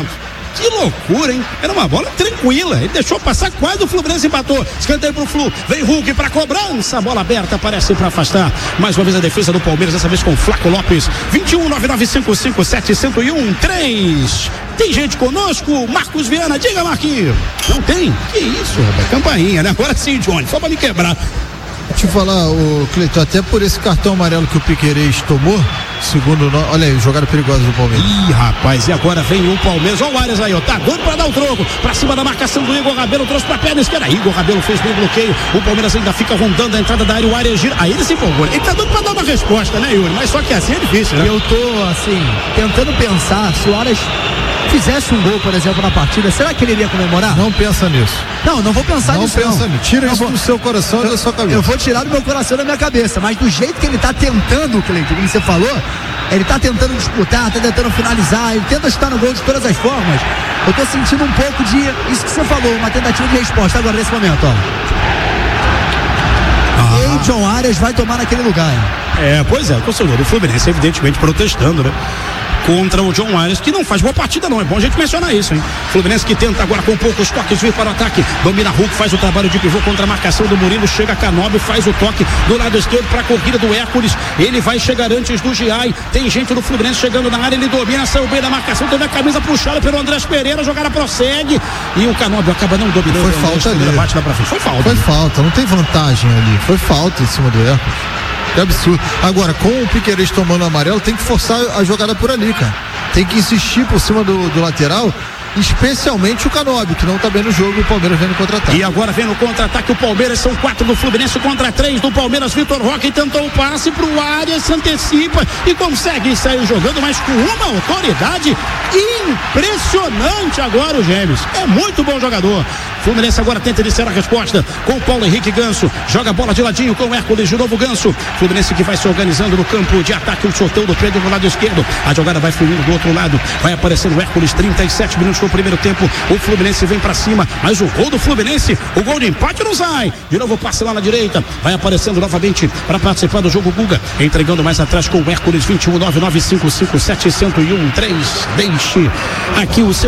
Que loucura, hein? Era uma bola tranquila. Ele deixou passar, quase o Fluminense empatou. Escanteio pro Flu. Vem Hulk pra cobrança. Bola aberta, aparece pra afastar. Mais uma vez a defesa do Palmeiras, dessa vez com Flaco Lopes. vinte e um, nove nove cinco cinco sete zero um três. Tem gente conosco? Marcos Viana, diga, Marquinhos. Não tem? Que isso, rapaz? Campainha, né? Agora sim, Johnny. Só pra me quebrar. Deixa eu falar, o Cleiton, até por esse cartão amarelo que o Piquerez tomou, segundo, olha aí, jogada perigosa do Palmeiras. Ih, rapaz, e agora vem o Palmeiras, olha o Arias aí, ó, tá doido pra dar o troco, pra cima da marcação do Igor Rabelo, trouxe pra perna esquerda, Igor Rabelo fez bem o bloqueio, o Palmeiras ainda fica rondando a entrada da área, o Arias gira, aí ele se empolgou, ele tá doido pra dar uma resposta, né, Yuri, mas só que assim é difícil, né? Eu tô, assim, tentando pensar, se o Arias fizesse um gol, por exemplo, na partida, será que ele iria comemorar? Não pensa nisso. Não, não vou pensar não nisso pensa não. nisso. Tira não isso vou... do seu coração e da sua cabeça. Eu vou tirar do meu coração da minha cabeça, mas do jeito que ele tá tentando, Cleiton, como você falou, ele tá tentando disputar, tá tentando finalizar, ele tenta chutar no gol de todas as formas. Eu tô sentindo um pouco de isso que você falou, uma tentativa de resposta agora nesse momento, ó. Ah. E John Arias vai tomar naquele lugar, hein? É, pois é, o torcedor do Fluminense evidentemente protestando, né? Contra o John Arias, que não faz boa partida não, é bom a gente mencionar isso, hein? Fluminense que tenta agora com poucos toques vir para o ataque, domina Hulk, faz o trabalho de pivô contra a marcação do Murilo, chega Canóbio, faz o toque do lado esquerdo para a corrida do Hércules, ele vai chegar antes do Giai, tem gente do Fluminense chegando na área, ele domina, saiu bem da marcação, teve a camisa puxada pelo Andrés Pereira, a jogada prossegue e o Canóbio acaba não dominando. Foi falta ali. Bate lá pra frente. Foi falta. Foi falta, não tem vantagem ali, foi falta em cima do Hércules. Que absurdo. Agora, com o Piquerez tomando amarelo, tem que forçar a jogada por ali, cara. Tem que insistir por cima do, do lateral, especialmente o Canóbio, que não tá bem no jogo, e o Palmeiras vem no contra-ataque. E agora vem no contra-ataque o Palmeiras, são quatro do Fluminense contra três do Palmeiras. Vitor Roque tentou o passe pro Arias, se antecipa e consegue sair jogando, mas com uma autoridade impressionante agora o Gêmeos. É muito bom jogador. Fluminense agora tenta iniciar a resposta com o Paulo Henrique Ganso, joga a bola de ladinho com o Hércules, de novo Ganso. Fluminense que vai se organizando no campo de ataque, o sorteio do Pedro no lado esquerdo, a jogada vai fluindo do outro lado, vai aparecendo o Hércules, trinta e sete minutos no primeiro tempo, o Fluminense vem pra cima, mas o gol do Fluminense, o gol de empate não sai, de novo passe lá na direita, vai aparecendo novamente para participar do jogo Guga, entregando mais atrás com o Hércules, vinte e um, nove nove cinco cinco sete zero um três, deixe aqui o seu